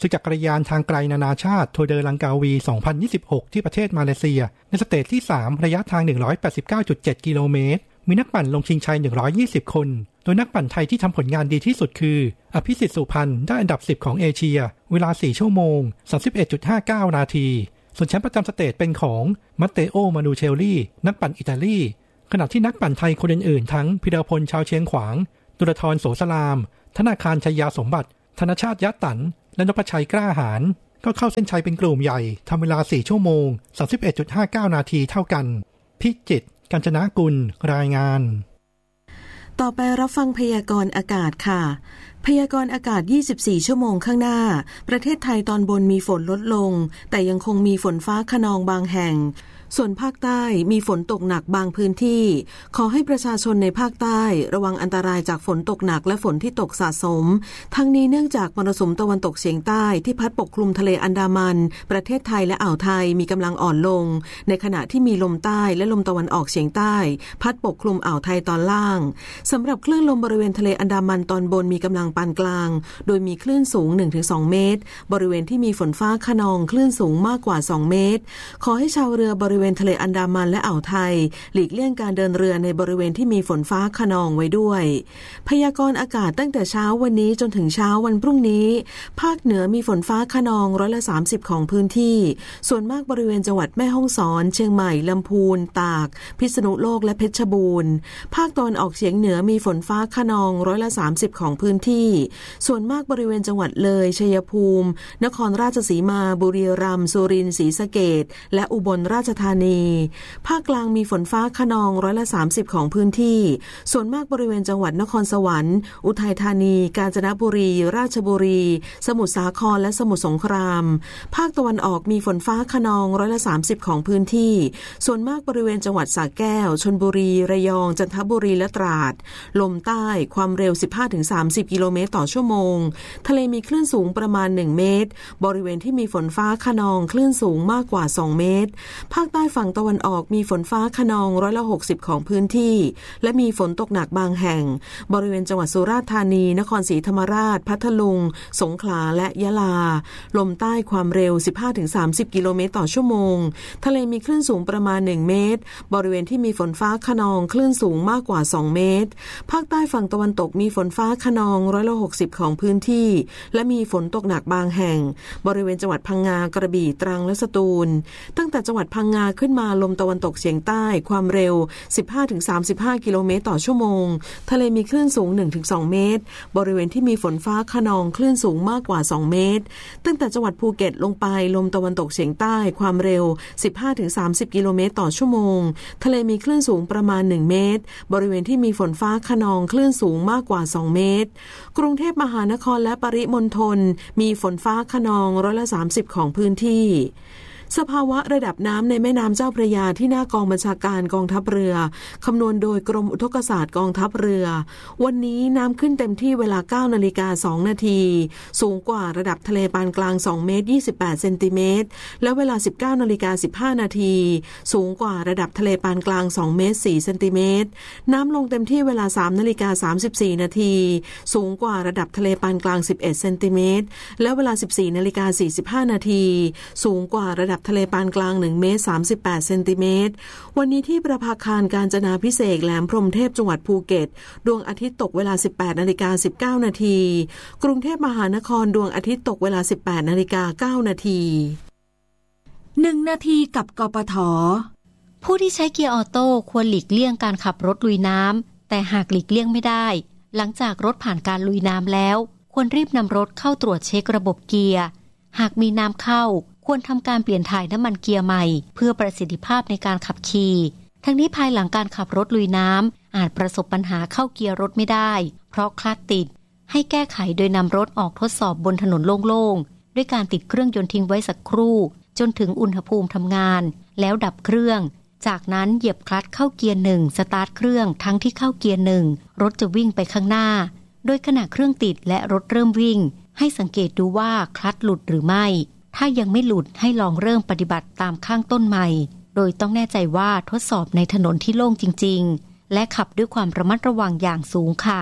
ศึกจักรยานทางไกลนานาชาติทัวร์เดอลังกาวี สองพันยี่สิบหก ที่ประเทศมาเลเซียในสเตจที่ สาม ระยะทาง หนึ่งร้อยแปดสิบเก้าจุดเจ็ด กิโลเมตรมีนักปั่นลงชิงชัยหนึ่งร้อยยี่สิบคนโดยนักปั่นไทยที่ทำผลงานดีที่สุดคืออภิสิทธิ์สุพรรณได้อันดับสิบของเอเชียเวลาสี่ชั่วโมง สามสิบเอ็ดจุดห้าเก้า นาทีส่วนแชมป์ประจำสเตจเป็นของมัตเตโอ มานูเชลลี่นักปั่นอิตาลีขณะที่นักปั่นไทยคนอื่นๆทั้งพิรพลชาวเชียงขวางดุลธรโสสลามธนาคารชัยยาสมบัติธนชาติยะตันและนพชัยกล้าหาญก็เข้าเส้นชัยเป็นกลุ่มใหญ่ทำเวลาสี่ชั่วโมง สามสิบเอ็ดจุดห้าเก้า นาทีเท่ากันพิจิตรกัญจนากุลรายงานต่อไปรับฟังพยากรณ์อากาศค่ะพยากรณ์อากาศยี่สิบสี่ชั่วโมงข้างหน้าประเทศไทยตอนบนมีฝนลดลงแต่ยังคงมีฝนฟ้าคะนองบางแห่งส่วนภาคใต้มีฝนตกหนักบางพื้นที่ขอให้ประชาชนในภาคใต้ระวังอันตรายจากฝนตกหนักและฝนที่ตกสะสมทั้งนี้เนื่องจากมรสุมตะวันตกเฉียงใต้ที่พัดปกคลุมทะเลอันดามันประเทศไทยและอ่าวไทยมีกำลังอ่อนลงในขณะที่มีลมใต้และลมตะวันออกเฉียงใต้พัดปกคลุมอ่าวไทยตอนล่างสำหรับคลื่นลมบริเวณทะเลอันดามันตอนบนมีกำลังปานกลางโดยมีคลื่นสูง หนึ่งถึงสอง เมตรบริเวณที่มีฝนฟ้าคะนองคลื่นสูงมากกว่าสองเมตรขอให้ชาวเรือบริเวณทะเลอันดามันและอ่าวไทยหลีกเลี่ยงการเดินเรือในบริเวณที่มีฝนฟ้าคะนองไว้ด้วยพยากรณ์อากาศตั้งแต่เช้าวันนี้จนถึงเช้าวันพรุ่งนี้ภาคเหนือมีฝนฟ้าคะนองร้อยละสามสิบของพื้นที่ส่วนมากบริเวณจังหวัดแม่ฮ่องสอนเชียงใหม่ลำพูนตากพิษณุโลกและเพชรบูรณ์ภาคตะวันออกเฉียงเหนือมีฝนฟ้าคะนองร้อยละสามสิบของพื้นที่ส่วนมากบริเวณจังหวัดเลยชัยภูมินครราชสีมาบุรีรัมย์สุรินทร์ศรีสะเกษและอุบลราชธานีภาคกลางมีฝนฟ้าคะนองร้อยละสามสิบของพื้นที่ส่วนมากบริเวณจังหวัดนครสวรรค์อุทัยธานีกาญจนบุรีราชบุรีสมุทรสาครและสมุทรสงครามภาคตะวันออกมีฝนฟ้าคะนองร้อยละสามสิบของพื้นที่ส่วนมากบริเวณจังหวัดสระแก้วชลบุรีระยองจันทบุรีและตราดลมใต้ความเร็ว สิบห้าถึงสามสิบ กิโลเมตรต่อชั่วโมงทะเลมีคลื่นสูงประมาณหนึ่งเมตรบริเวณที่มีฝนฟ้าคะนองคลื่นสูงมากกว่าสองเมตรภาคใต้ฝั่งตะวันออกมีฝนฟ้าคะนองร้อยละหกสิบของพื้นที่และมีฝนตกหนักบางแห่งบริเวณจังหวัดสุราษฎร์ธานีนครศรีธรรมราชพัทลุงสงขลาและยะลาลมใต้ความเร็ว สิบห้าถึงสามสิบ กิโลเมตรต่อชั่วโมงทะเลมีคลื่นสูงประมาณหนึ่งเมตรบริเวณที่มีฝนฟ้าคะนองคลื่นสูงมากกว่าสองเมตรภาคใต้ฝั่งตะวันตกมีฝนฟ้าคะนองร้อยละหกสิบของพื้นที่และมีฝนตกหนักบางแห่งบริเวณจังหวัดพังงากระบี่ตรังและสตูลตั้งแต่จังหวัดพังงาขึ้นมาลมตะวันตกเฉียงใต้ความเร็ว สิบห้าถึงสามสิบห้า กิโลเมตรต่อชั่วโมงทะเลมีคลื่นสูง หนึ่งถึงสอง เมตรบริเวณที่มีฝนฟ้าคะนองคลื่นสูงมากกว่าสองเมตรตั้งแต่จังหวัดภูเก็ตลงไปลมตะวันตกเฉียงใต้ความเร็ว สิบห้าถึงสามสิบ กิโลเมตรต่อชั่วโมงทะเลมีคลื่นสูงประมาณหนึ่งเมตรบริเวณที่มีฝนฟ้าคะนองคลื่นสูงมากกว่าสองเมตรกรุงเทพมหานครและปริมณฑลมีฝนฟ้าคะนองร้อยละสามสิบของพื้นที่สภาวะระดับน้ำในแม่น้ำเจ้าพระยาที่หน้ากองบัญชาการกองทัพเรือคำนวณโดยกรมอุทกศาสตร์กองทัพเรือวันนี้น้ำขึ้นเต็มที่เวลา เก้านาฬิกาสองนาทีสูงกว่าระดับทะเลปานกลางสองเมตรยี่สิบแปดเซนติเมตรและเวลา สิบเก้านาฬิกาสิบห้านาทีสูงกว่าระดับทะเลปานกลางสองเมตรสี่เซนติเมตรน้ำลงเต็มที่เวลา สามนาฬิกาสามสิบสี่นาทีสูงกว่าระดับทะเลปานกลางสิบเอ็ดเซนติเมตรและเวลา สิบสี่นาฬิกาสี่สิบห้านาทีสูงกว่าระดับทะเลปานกลางหนึ่งเมตรสามสิบแปดเซนติเมตรวันนี้ที่ประภาคารกาญจนาภิเษกแหลมพรหมเทพจังหวัดภูเก็ตดวงอาทิตย์ตกเวลา สิบแปดนาฬิกาสิบเก้านาทีกรุงเทพมหานครดวงอาทิตย์ตกเวลา สิบแปดนาฬิกาเก้านาทีหนึ่งนาทีกับกปท.ผู้ที่ใช้เกียร์ออโต้ควรหลีกเลี่ยงการขับรถลุยน้ำแต่หากหลีกเลี่ยงไม่ได้หลังจากรถผ่านการลุยน้ำแล้วควรรีบนำรถเข้าตรวจเช็คระบบเกียร์หากมีน้ำเข้าควรทำการเปลี่ยนถ่ายน้ำมันเกียร์ใหม่เพื่อประสิทธิภาพในการขับขี่ทั้งนี้ภายหลังการขับรถลุยน้ำอาจประสบปัญหาเข้าเกียร์รถไม่ได้เพราะคลัตช์ติดให้แก้ไขโดยนำรถออกทดสอบบนถนนโล่งๆด้วยการติดเครื่องยนต์ทิ้งไว้สักครู่จนถึงอุณหภูมิทำงานแล้วดับเครื่องจากนั้นเหยียบคลัตช์เข้าเกียร์หนึ่งสตาร์ทเครื่องทั้งที่เข้าเกียร์หนึ่งรถจะวิ่งไปข้างหน้าโดยขณะเครื่องติดและรถเริ่มวิ่งให้สังเกตดูว่าคลัตช์หลุดหรือไม่ถ้ายังไม่หลุดให้ลองเริ่มปฏิบัติตามข้างต้นใหม่โดยต้องแน่ใจว่าทดสอบในถนนที่โล่งจริงๆและขับด้วยความระมัดระวังอย่างสูงค่ะ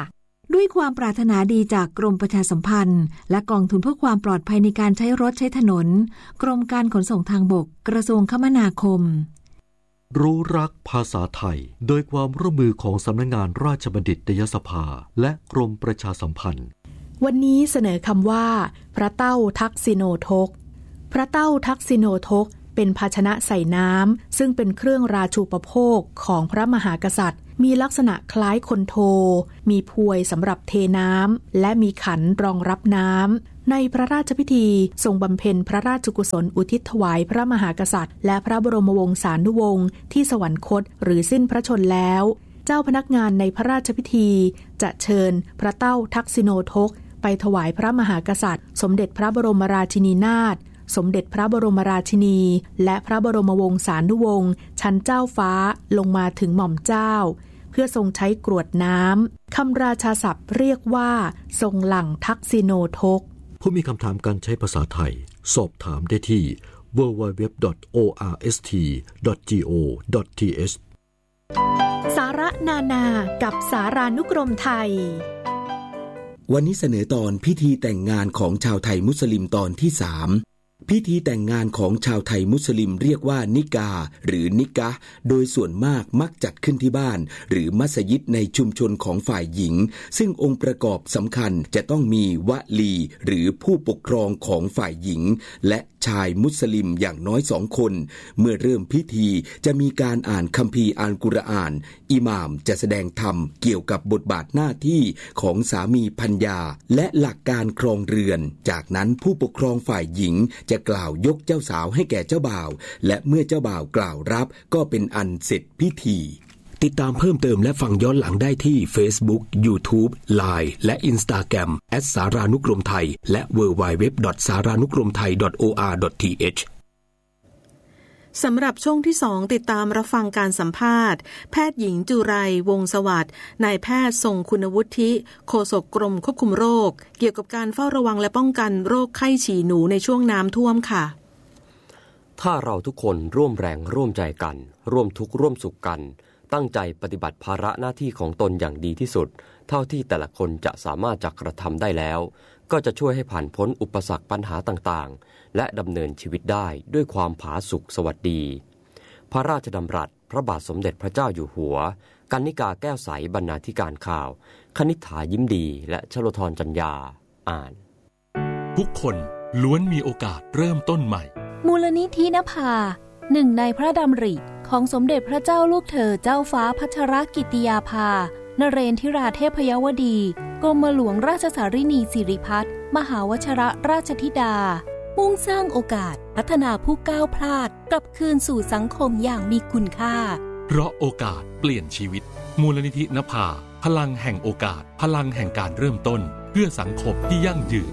ด้วยความปรารถนาดีจากกรมประชาสัมพันธ์และกองทุนเพื่อความปลอดภัยในการใช้รถใช้ถนนกรมการขนส่งทางบกกระทรวงคมนาคมรู้รักภาษาไทยโดยความร่วมมือของสำนักงานราชบัณฑิตยสภาและกรมประชาสัมพันธ์วันนี้เสนอคำว่าพระเต้าทักษิโนทกพระเต้าทักษิโนทกเป็นภาชนะใส่น้ำซึ่งเป็นเครื่องราชูปโภคของพระมหากษัตริย์มีลักษณะคล้ายคนโทมีพวยสำหรับเทน้ำและมีขันรองรับน้ำในพระราชพิธีทรงบำเพ็ญพระราชกุศลอุทิศถวายพระมหากษัตริย์และพระบรมวงศานุวงศ์ที่สวรรคตหรือสิ้นพระชนแล้วเจ้าพนักงานในพระราชพิธีจะเชิญพระเต้าทักษิโนทกไปถวายพระมหากษัตริย์สมเด็จพระบรมราชินีนาถสมเด็จพระบรมราชินีและพระบรมวงศานุวงศ์ชั้นเจ้าฟ้าลงมาถึงหม่อมเจ้าเพื่อทรงใช้กรวดน้ำคำราชาศัพท์เรียกว่าทรงหลั่งทักษิโนทกผู้มีคำถามการใช้ภาษาไทยสอบถามได้ที่ ดับเบิลยู ดับเบิลยู ดับเบิลยู ดอท โอ อาร์ เอส ที ดอท จี โอ ดอท ที เอชสาระนานากับสารานุกรมไทยวันนี้เสนอตอนพิธีแต่งงานของชาวไทยมุสลิมตอนที่สามพิธีแต่งงานของชาวไทยมุสลิมเรียกว่านิกาหรือนิกะห์โดยส่วนมากมักจัดขึ้นที่บ้านหรือมัสยิดในชุมชนของฝ่ายหญิงซึ่งองค์ประกอบสำคัญจะต้องมีวะลีหรือผู้ปกครองของฝ่ายหญิงและชายมุสลิมอย่างน้อยสองคนเมื่อเริ่มพิธีจะมีการอ่านคัมภีร์อัลกุรอานอิหม่ามจะแสดงธรรมเกี่ยวกับบทบาทหน้าที่ของสามีภรรยาและหลักการครองเรือนจากนั้นผู้ปกครองฝ่ายหญิงจะกล่าวยกเจ้าสาวให้แก่เจ้าบ่าวและเมื่อเจ้าบ่าวกล่าวรับก็เป็นอันเสร็จพิธีติดตามเพิ่มเติมและฟังย้อนหลังได้ที่ Facebook YouTube ไลน์ และ Instagram แอท สารานุกรมไทยและ ดับเบิลยู ดับเบิลยู ดับเบิลยู ดอท สารานุกรมไทย ดอท โอ อาร์ ดอท ที เอชสำหรับช่วงที่สองติดตามรับฟังการสัมภาษณ์แพทย์หญิงจุไรวงศ์สวัสดิ์นายแพทย์ทรงคุณวุฒิโฆษกกรมควบคุมโรคเกี่ยวกับการเฝ้าระวังและป้องกันโรคไข้ฉี่หนูในช่วงน้ำท่วมค่ะถ้าเราทุกคนร่วมแรงร่วมใจกันร่วมทุกข์ร่วมสุขกันตั้งใจปฏิบัติภาระหน้าที่ของตนอย่างดีที่สุดเท่าที่แต่ละคนจะสามารถจะกระทำได้แล้วก็จะช่วยให้ผ่านพ้นอุปสรรคปัญหาต่างๆและดำเนินชีวิตได้ด้วยความผาสุกสวัสดีพระราชดำรัสพระบาทสมเด็จพระเจ้าอยู่หัวกรรณิกาแก้วใสบรรณาธิการข่าวคณิษฐายิ้มดีและชโลธรจัญญาอ่านทุกคนล้วนมีโอกาสเริ่มต้นใหม่มูลนิธินภาหนึ่งในพระดำริของสมเด็จพระเจ้าลูกเธอเจ้าฟ้าพัชรกิติยาภานเรนทิราเทพยวดีกรมหลวงราชสารินีสิริพัฒน์มหาวชรราชธิดามุ่งสร้างโอกาสพัฒนาผู้ก้าวพลาดกลับคืนสู่สังคมอย่างมีคุณค่าเพราะโอกาสเปลี่ยนชีวิตมูลนิธินภาพลังแห่งโอกาสพลังแห่งการเริ่มต้นเพื่อสังคมที่ยั่งยืน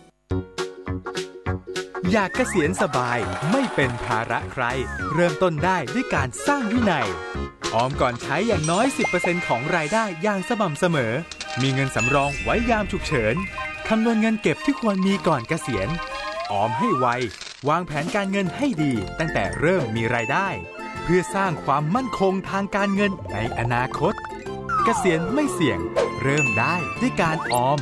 อยากเกษียณสบายไม่เป็นภาระใครเริ่มต้นได้ด้วยการสร้างวินัยออมก่อนใช้อย่างน้อย สิบเปอร์เซ็นต์ ของรายได้อย่างสม่ำเสมอมีเงินสำรองไว้ยามฉุกเฉินคำนวณเงินเก็บที่ควรมีก่อนเกษียณออมให้ไววางแผนการเงินให้ดีตั้งแต่เริ่มมีรายได้เพื่อสร้างความมั่นคงทางการเงินในอนาคตเกษียณไม่เสี่ยงเริ่มได้ด้วยการออม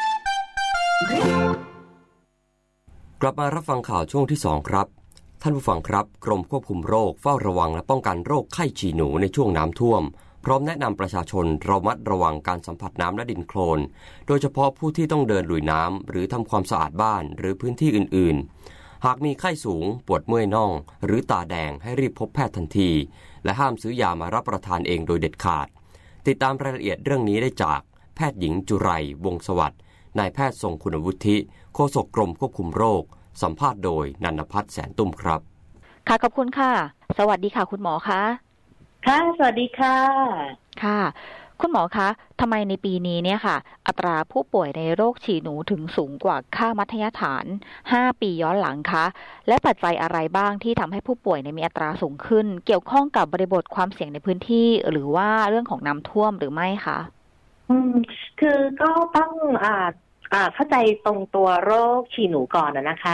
กลับมารับฟังข่าวช่วงที่สองครับท่านผู้ฟังครับกรมควบคุมโรคเฝ้าระวังและป้องกันโรคไข้ฉี่หนูในช่วงน้ำท่วมพร้อมแนะนำประชาชนระมัดระวังการสัมผัสน้ำและดินโคลนโดยเฉพาะผู้ที่ต้องเดินลุยน้ำหรือทำความสะอาดบ้านหรือพื้นที่อื่นๆหากมีไข้สูงปวดเมื่อยน่องหรือตาแดงให้รีบพบแพทย์ทันทีและห้ามซื้อยามารับประทานเองโดยเด็ดขาดติดตามรายละเอียดเรื่องนี้ได้จากแพทย์หญิงจุไรวงศ์สวัสดิ์นายแพทย์ทรงคุณวุฒิโฆษกกรมควบคุมโรคสัมภาษณ์โดยนันทพัฒน์แสนตุ้มครับค่ะขอบคุณค่ะสวัสดีค่ะคุณหมอคะค่ะสวัสดีค่ะค่ะคุณหมอคะทำไมในปีนี้เนี่ยค่ะอัตราผู้ป่วยในโรคฉี่หนูถึงสูงกว่าค่ามัธยฐานห้าปีย้อนหลังคะและปัจจัยอะไรบ้างที่ทำให้ผู้ป่วยมีอัตราสูงขึ้นเกี่ยวข้องกับบริบทความเสี่ยงในพื้นที่หรือว่าเรื่องของน้ำท่วมหรือไม่คะอืมคือก็ต้องอ่าอ่าเข้าใจตรงตัวโรคฉี่หนูก่อนนะคะค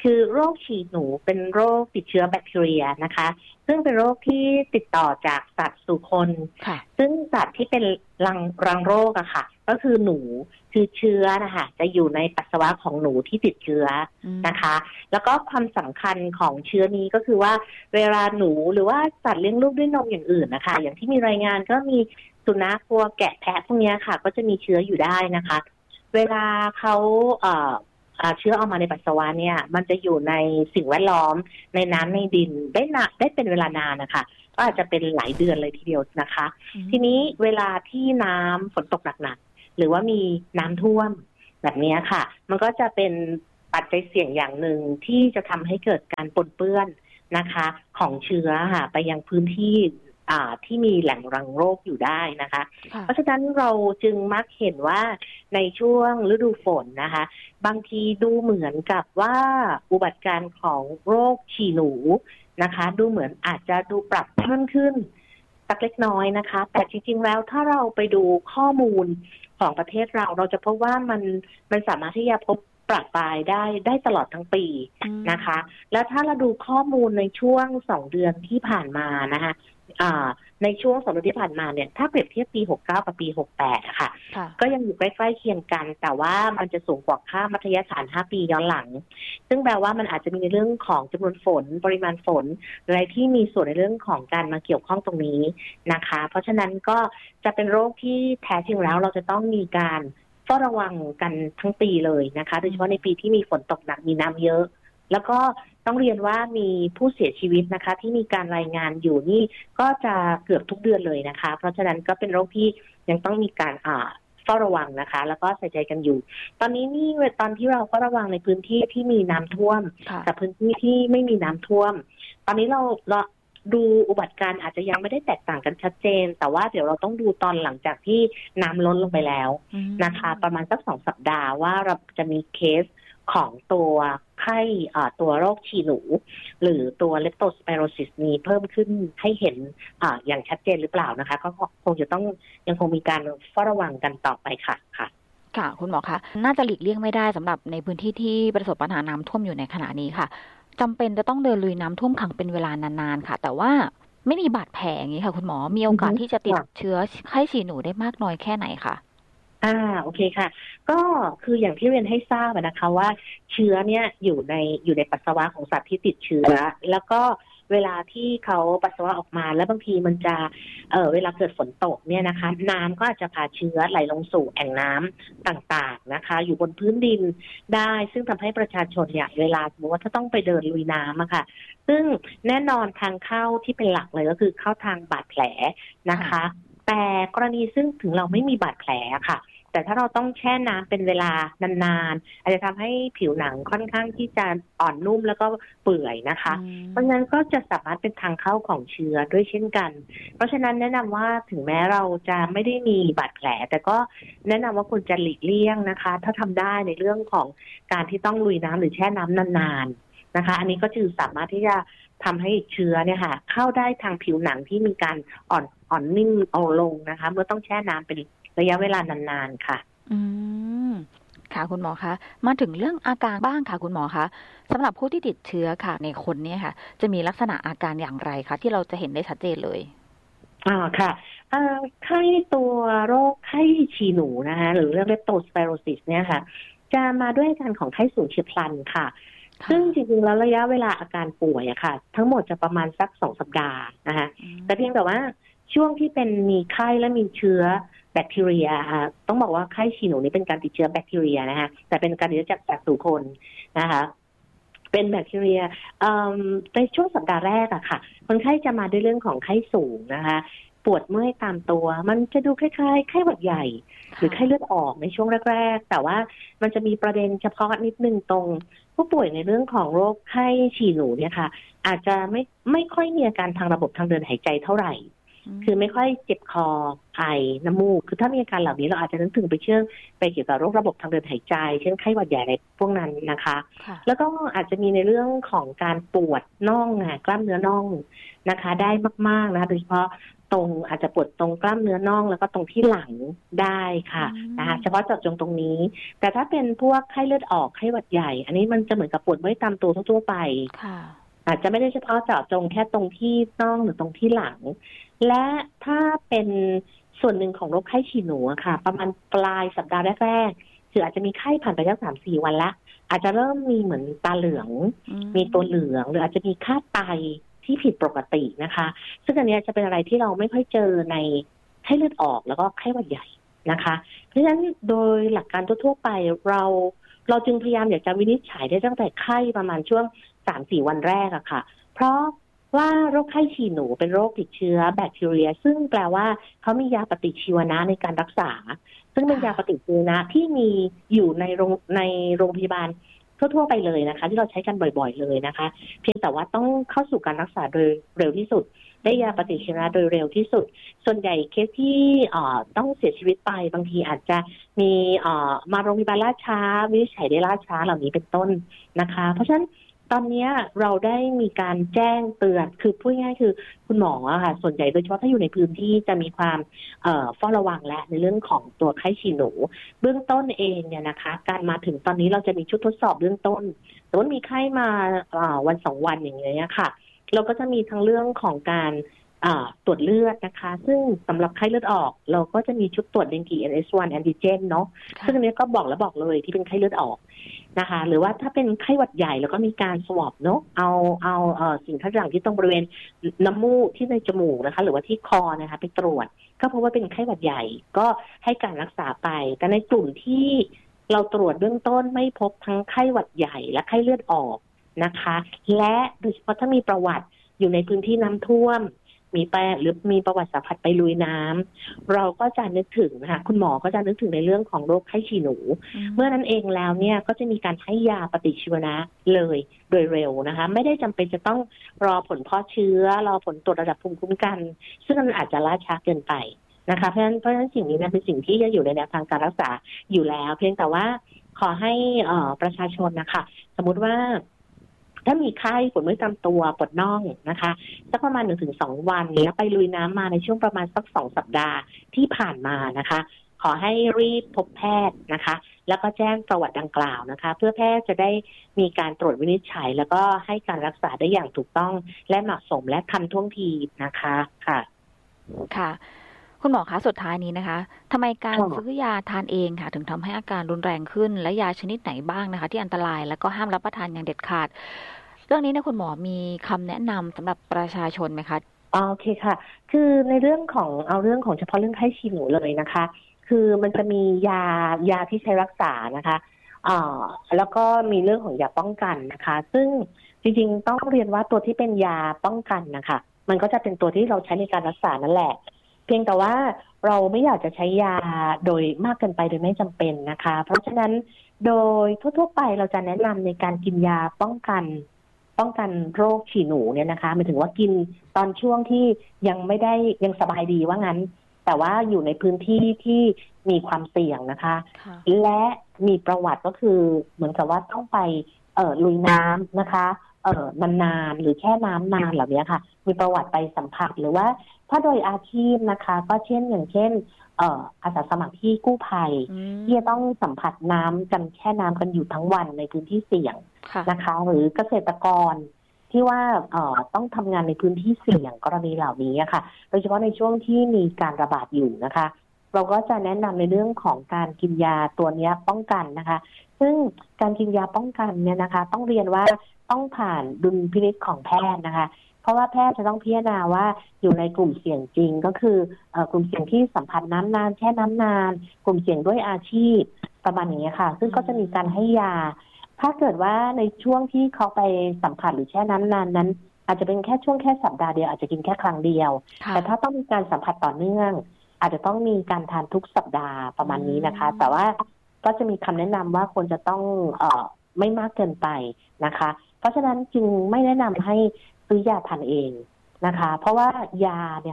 คือโรคฉี่หนูเป็นโรคติดเชื้อแบคทีเรียนะคะซึ่งเป็นโรคที่ติดต่อจากสัตว์สู่คนซึ่งสัตว์ที่เป็นรังรังโรคอะค่ะก็คือหนูคือเชื้อนะคะจะอยู่ในปัสสาวะของหนูที่ติดเชื้อนะคะแล้วก็ความสำคัญของเชื้อนี้ก็คือว่าเวลาหนูหรือว่าสัตว์เลี้ยงลูกด้วยนมอย่างอื่นนะคะอย่างที่มีรายงานก็มีสุนัขวัวแกะแพะพวกนี้ค่ะก็จะมีเชื้ออยู่ได้นะคะเวลาเขาเอ่อเชื้อออกมาในปัสสาวะเนี่ยมันจะอยู่ในสิ่งแวดล้อมในน้ำในดินได้นานได้เป็นเวลานานนะคะก็อาจจะเป็นหลายเดือนเลยทีเดียวนะคะทีนี้เวลาที่น้ำฝนตกหนักๆหรือว่ามีน้ำท่วมแบบนี้ค่ะมันก็จะเป็นปัจจัยเสี่ยงอย่างหนึ่งที่จะทำให้เกิดการปนเปื้อนนะคะของเชื้อค่ะไปยังพื้นที่ที่มีแหล่งรังโรคอยู่ได้นะคะเพราะฉะนั้นเราจึงมักเห็นว่าในช่วงฤดูฝนนะคะบางทีดูเหมือนกับว่าอุบัติการณ์ของโรคฉี่หนูนะคะดูเหมือนอาจจะดูปรับเพิ่มขึ้นสักเล็กน้อยนะคะแต่จริงๆแล้วถ้าเราไปดูข้อมูลของประเทศเราเราจะพบว่ามันมันสามารถที่จะพบปรับปลายได้ได้ตลอดทั้งปีนะคะแล้วถ้าเราดูข้อมูลในช่วงสองเดือนที่ผ่านมานะคะในช่วงสองเดือนที่ผ่านมาเนี่ยถ้าเปรียบเทียบปีหกสิบเก้ากับปีหกสิบแปดอะค่ะก็ยังอยู่ใกล้ๆเคียงกันแต่ว่ามันจะสูงกว่าค่ามัธยฐานห้าปีย้อนหลังซึ่งแปลว่ามันอาจจะมีในเรื่องของจำนวนฝนปริมาณฝนอะไรที่มีส่วนในเรื่องของการมาเกี่ยวข้องตรงนี้นะคะเพราะฉะนั้นก็จะเป็นโรคที่แท้จริงแล้วเราจะต้องมีการเฝ้าระวังกันทั้งปีเลยนะคะโดยเฉพาะในปีที่มีฝนตกหนักมีน้ำเยอะแล้วก็ต้องเรียนว่ามีผู้เสียชีวิตนะคะที่มีการรายงานอยู่นี่ก็จะเกือบทุกเดือนเลยนะคะเพราะฉะนั้นก็เป็นโรคที่ยังต้องมีการอ่าเฝ้าระวังนะคะแล้วก็ใส่ใจกันอยู่ตอนนี้นี่ตอนที่เราเฝ้าระวังในพื้นที่ที่มีน้ำท่วมกับพื้นที่ที่ไม่มีน้ำท่วมตอนนี้เราเราดูอุบัติการณ์อาจจะยังไม่ได้แตกต่างกันชัดเจนแต่ว่าเดี๋ยวเราต้องดูตอนหลังจากที่น้ำล้นลงไปแล้วนะคะประมาณสักสองสัปดาห์ว่าเราจะมีเคสของตัวไข้ตัวโรคฉี่หนูหรือตัวเลปโตสไปโรซิสนี้เพิ่มขึ้นให้เห็น อ, อย่างชัดเจนหรือเปล่านะคะก็คงจะต้องยังคงมีการเฝ้าระวังกันต่อไปค่ะค่ะค่ะคุณหมอคะน่าจะหลีกเลี่ยงไม่ได้สำหรับในพื้นที่ที่ประสบปัญหาน้ำท่วมอยู่ในขณะนี้ค่ะจำเป็นจะต้องเดินลุยน้ำท่วมขังเป็นเวลานานๆค่ะแต่ว่าไม่มีบาดแผลอย่างนี้ค่ะคุณหมอมีโอกาสที่จะติดเชื้อไข้ฉี่หนูได้มากน้อยแค่ไหนคะอ่าโอเคค่ะก็คืออย่างที่เรียนให้ทราบนะคะว่าเชื้อเนี่ยอยู่ในอยู่ในปัสสาวะของสัตว์ที่ติดเชื้อแล้วก็เวลาที่เขาปัสสาวะออกมาแล้วบางทีมันจะเออเวลาเกิดฝนตกเนี่ยนะคะน้ำก็อาจจะพาเชื้อไหลลงสู่แอ่งน้ำต่างๆนะคะอยู่บนพื้นดินได้ซึ่งทำให้ประชาชนเนี่ยเวลาสมมติว่าถ้าต้องไปเดินลุยน้ำอะค่ะซึ่งแน่นอนทางเข้าที่เป็นหลักเลยก็คือเข้าทางบาดแผลนะคะแต่กรณีซึ่งถึงเราไม่มีบาดแผลค่ะแต่ถ้าเราต้องแช่น้ำเป็นเวลานานๆอาจจะทำให้ผิวหนังค่อนข้างที่จะอ่อนนุ่มแล้วก็เปื่อยนะคะเพราะฉะนั้นก็จะสามารถเป็นทางเข้าของเชื้อด้วยเช่นกันเพราะฉะนั้นแนะนำว่าถึงแม้เราจะไม่ได้มีบาดแผลแต่ก็แนะนำว่าควรจะหลีกเลี่ยงนะคะถ้าทำได้ในเรื่องของการที่ต้องลุยน้ำหรือแช่น้ำนานๆนะคะอันนี้ก็จะสามารถที่จะทำให้เชื้อเนี่ยค่ะเข้าได้ทางผิวหนังที่มีการอ่อนอ่อนนิ่มเอาลงนะคะเมื่อต้องแช่น้ำเป็นระยะเวลานานๆค่ะอืมค่ะคุณหมอคะมาถึงเรื่องอาการบ้างค่ะคุณหมอคะสำหรับผู้ที่ติดเชื้อค่ะในคนเนี่ยค่ะจะมีลักษณะอาการอย่างไรคะที่เราจะเห็นได้ชัดเจนเลยอ่าค่ะไข้ตัวโรคไข้ฉี่หนูนะคะหรือเรื่องเลปโตสไปโรซิสเนี่ยค่ะจะมาด้วยอาการของไข้สูงเฉียบพลันค่ะซึ่งจริงๆแล้วระยะเวลาอาการป่วยอะค่ะทั้งหมดจะประมาณสักสองสัปดาห์นะคะแต่เพียงแต่ว่าช่วงที่เป็นมีไข้และมีเชื้อแบคทีเรียค่ะต้องบอกว่าไข้ฉี่หนูนี้เป็นการติดเชื้อแบคทีเรียนะคะแต่เป็นการติดเชื้อจากสัตว์สู่คนนะคะเป็นแบคทีเรียในช่วงสัปดาห์แรกอะค่ะคนไข้จะมาด้วยเรื่องของไข้สูงนะคะปวดเมื่อยตามตัวมันจะดูคล้ายๆไข้หวัดใหญ่หรือไข้เลือดออกในช่วงแรกๆแต่ว่ามันจะมีประเด็นเฉพาะนิดนึงตรงผู้ป่วยในเรื่องของโรคไข้ฉี่หนูเนี่ยค่ะอาจจะไม่ไม่ค่อยมีอาการทางระบบทางเดินหายใจเท่าไหร่คือไม่ค่อยเจ็บคอไอน้ำมูกคือถ้ามีอาการเหล่านี้เราอาจจะนึกถึงไปเชื่อไปเกี่ยวกับโรคระบบทางเดินหายใจเช่นไข้หวัดใหญ่อะไรพวกนั้นนะคะแล้วก็อาจจะมีในเรื่องของการปวดน่องค่ะกล้ามเนื้อน่องนะคะได้มากๆนะโดยเฉพาะตรงอาจจะปวดตรงกล้ามเนื้อน่องแล้วก็ตรงที่หลังได้ค่ะนะคะเฉพาะเจาะจงตรงนี้แต่ถ้าเป็นพวกไข้เลือดออกไข้หวัดใหญ่อันนี้มันจะเหมือนกับปวดเมื่อยตามตัวทั่วไปอาจจะไม่ได้เฉพาะเจาะจงแค่ตรงที่น่องหรือตรงที่หลังและถ้าเป็นส่วนหนึ่งของโรคไข้ฉี่หนูค่ะประมาณปลายสัปดาห์แรกๆคืออาจจะมีไข้ผ่านไปสักสามสี่วันละอาจจะเริ่มมีเหมือนตาเหลืองมีตัวเหลืองหรืออาจจะมีค่าไตที่ผิดปกตินะคะซึ่งอันนี้จะเป็นอะไรที่เราไม่ค่อยเจอในไข้เลือดออกแล้วก็ไข้หวัดใหญ่นะคะเพราะฉะนั้นโดยหลักการทั่วๆไปเราเราจึงพยายามอยากจะวินิจฉัยได้ตั้งแต่ไข้ประมาณช่วง สามถึงสี่ วันแรกอะค่ะเพราะว่าโรคไข้ฉี่หนูเป็นโรคติดเชื้อแบคทีเรียซึ่งแปลว่าเขามียาปฏิชีวนะในการรักษาซึ่งเป็นยาปฏิชีวนะที่มีอยู่ในโรงในโรงพยาบาลทั่วๆไปเลยนะคะที่เราใช้กันบ่อยๆเลยนะคะเพียงแต่ว่าต้องเข้าสู่การรักษาโดยเร็วที่สุดได้ยาปฏิชีวนะโดยเร็วที่สุดส่วนใหญ่เคสที่ต้องเสียชีวิตไปบางทีอาจจะมีมาโรงพยาบาลล่าช้าวินิจฉัยได้ล่าช้าเหล่านี้เป็นต้นนะคะเพราะฉะนั้นตอนนี้เราได้มีการแจ้งเตือนคือพูดง่ายๆคือคุณหมออะค่ะส่วนใหญ่โดยเฉพาะถ้าอยู่ในพื้นที่จะมีความเอ่อเฝ้าระวังและในเรื่องของตัวไข้ฉี่หนูเบื้องต้นเองเนี่ยนะคะการมาถึงตอนนี้เราจะมีชุดทดสอบเบื้องต้นสมมติมีไข้มาวันสองวันอย่างเงี้ยค่ะเราก็จะมีทั้งเรื่องของการตรวจเลือดนะคะซึ่งสำหรับไข้เลือดออกเราก็จะมีชุดตรวจเดงกี เอ็น เอส วัน แอนติเจน เนาะซึ่งอันนี้ก็บอกแล้วบอกเลยที่เป็นไข้เลือดออกนะคะหรือว่าถ้าเป็นไข้หวัดใหญ่แล้วก็มีการสวอปเนาะเอาเอาเอ่อสิ่งคัดหลั่งที่ตรงบริเวณน้ำมูกที่ในจมูกนะคะหรือว่าที่คอนะคะไปตรวจก็เพราะว่าเป็นไข้หวัดใหญ่ก็ให้การรักษาไปแต่ในกลุ่มที่เราตรวจเบื้องต้นไม่พบทั้งไข้หวัดใหญ่และไข้เลือดออกนะคะและโดยเฉพาะถ้ามีประวัติอยู่ในพื้นที่น้ำท่วมมีไปหรือมีประวัติสัมผัสไปลุยน้ำเราก็จะนึกถึงนะคะคุณหมอก็จะนึกถึงในเรื่องของโรคไข้ฉี่หนูเมื่อนั้นเองแล้วเนี่ยก็จะมีการให้ยาปฏิชีวนะเลยโดยเร็วนะคะไม่ได้จำเป็นจะต้องรอผลเพาะเชื้อรอผลตรวจระดับภูมิคุ้มกันซึ่งมันอาจจะล่าช้าเกินไปนะคะเพราะฉะนั้นเพราะฉะนั้นสิ่งนี้เป็นสิ่งที่จะอยู่ในแนวทางการรักษาอยู่แล้วเพียงแต่ว่าขอให้ประชาชนนะคะสมมุติว่าถ้ามีไข้ปวดเมื่อยตามตัวปวดน่องนะคะสักประมาณ หนึ่งถึงสอง วันแล้วไปลุยน้ำมาในช่วงประมาณสักสองสัปดาห์ที่ผ่านมานะคะขอให้รีบพบแพทย์นะคะแล้วก็แจ้งประวัติดังกล่าวนะคะเพื่อแพทย์จะได้มีการตรวจวินิจฉัยแล้วก็ให้การรักษาได้อย่างถูกต้องและเหมาะสมและทันท่วงทีนะคะค่ะค่ะคุณหมอคะสุดท้ายนี้นะคะทำไมการซื้อยาทานเองค่ะถึงทำให้อาการรุนแรงขึ้นและยาชนิดไหนบ้างนะคะที่อันตรายแล้วก็ห้ามรับประทานอย่างเด็ดขาดเรื่องนี้เนี่ยคุณหมอมีคำแนะนำสำหรับประชาชนไหมคะโอเคค่ะคือในเรื่องของเอาเรื่องของเฉพาะเรื่องไข้ฉี่หนูเลยนะคะคือมันจะมียายาที่ใช้รักษานะคะอ่าแล้วก็มีเรื่องของยาป้องกันนะคะซึ่งจริงๆต้องเรียนว่าตัวที่เป็นยาป้องกันนะคะมันก็จะเป็นตัวที่เราใช้ในการรักษานั่นแหละเพียงแต่ว่าเราไม่อยากจะใช้ยาโดยมากเกินไปโดยไม่จำเป็นนะคะเพราะฉะนั้นโดยทั่วๆไปเราจะแนะนำในการกินยาป้องกันป้องกันโรคฉี่หนูเนี่ยนะคะหมายถึงว่ากินตอนช่วงที่ยังไม่ได้ยังสบายดีว่างั้นแต่ว่าอยู่ในพื้นที่ที่มีความเสี่ยงนะคะและมีประวัติก็คือเหมือนกับว่าต้องไปเอ่อลุยน้ำนะคะเอ่อนานๆหรือแช่น้ำนานเหล่านี้ค่ะมีประวัติไปสัมผัสหรือว่าถ้าโดยอาชีพนะคะก็เช่นอย่างเช่นเอ่ออาสาสมัครที่กู้ภัยที่จะต้องสัมผัสน้ำกันแช่น้ำกันอยู่ทั้งวันในพื้นที่เสี่ยงนะคะหรือเกษตรกรที่ว่าเอ่อต้องทำงานในพื้นที่เสี่ยงกรณีเหล่านี้ค่ะโดยเฉพาะในช่วงที่มีการระบาดอยู่นะคะเราก็จะแนะนำในเรื่องของการกินยาตัวนี้ป้องกันนะคะซึ่งการกินยาป้องกันเนี่ยนะคะต้องเรียนว่าต้องผ่านดุลพินิจของแพทย์นะคะเพราะว่าแพทย์จะต้องพิจารณาว่าอยู่ในกลุ่มเสี่ยงจริงก็คือกลุ่มเสี่ยงที่สัมผัสน้ำนานแช่น้ำนานกลุ่มเสี่ยงด้วยอาชีพประมาณนี้ค่ะซึ่งก็จะมีการให้ยาถ้าเกิดว่าในช่วงที่เขาไปสัมผัสหรือแช่น้ำนานนั้นอาจจะเป็นแค่ช่วงแค่สัปดาห์เดียวอาจจะกินแค่ครั้งเดียวแต่ถ้าต้องมีการสัมผัสต่อเนื่องอาจจะต้องมีการทานทุกสัปดาห์ประมาณนี้นะคะแต่ว่าก็จะมีคำแนะนำว่าควรจะต้องเอ่อไม่มากเกินไปนะคะเพราะฉะนั้นจึงไม่แนะนำให้ซื้อยาทานเองนะคะเพราะว่ายาเนี่ยค่ะ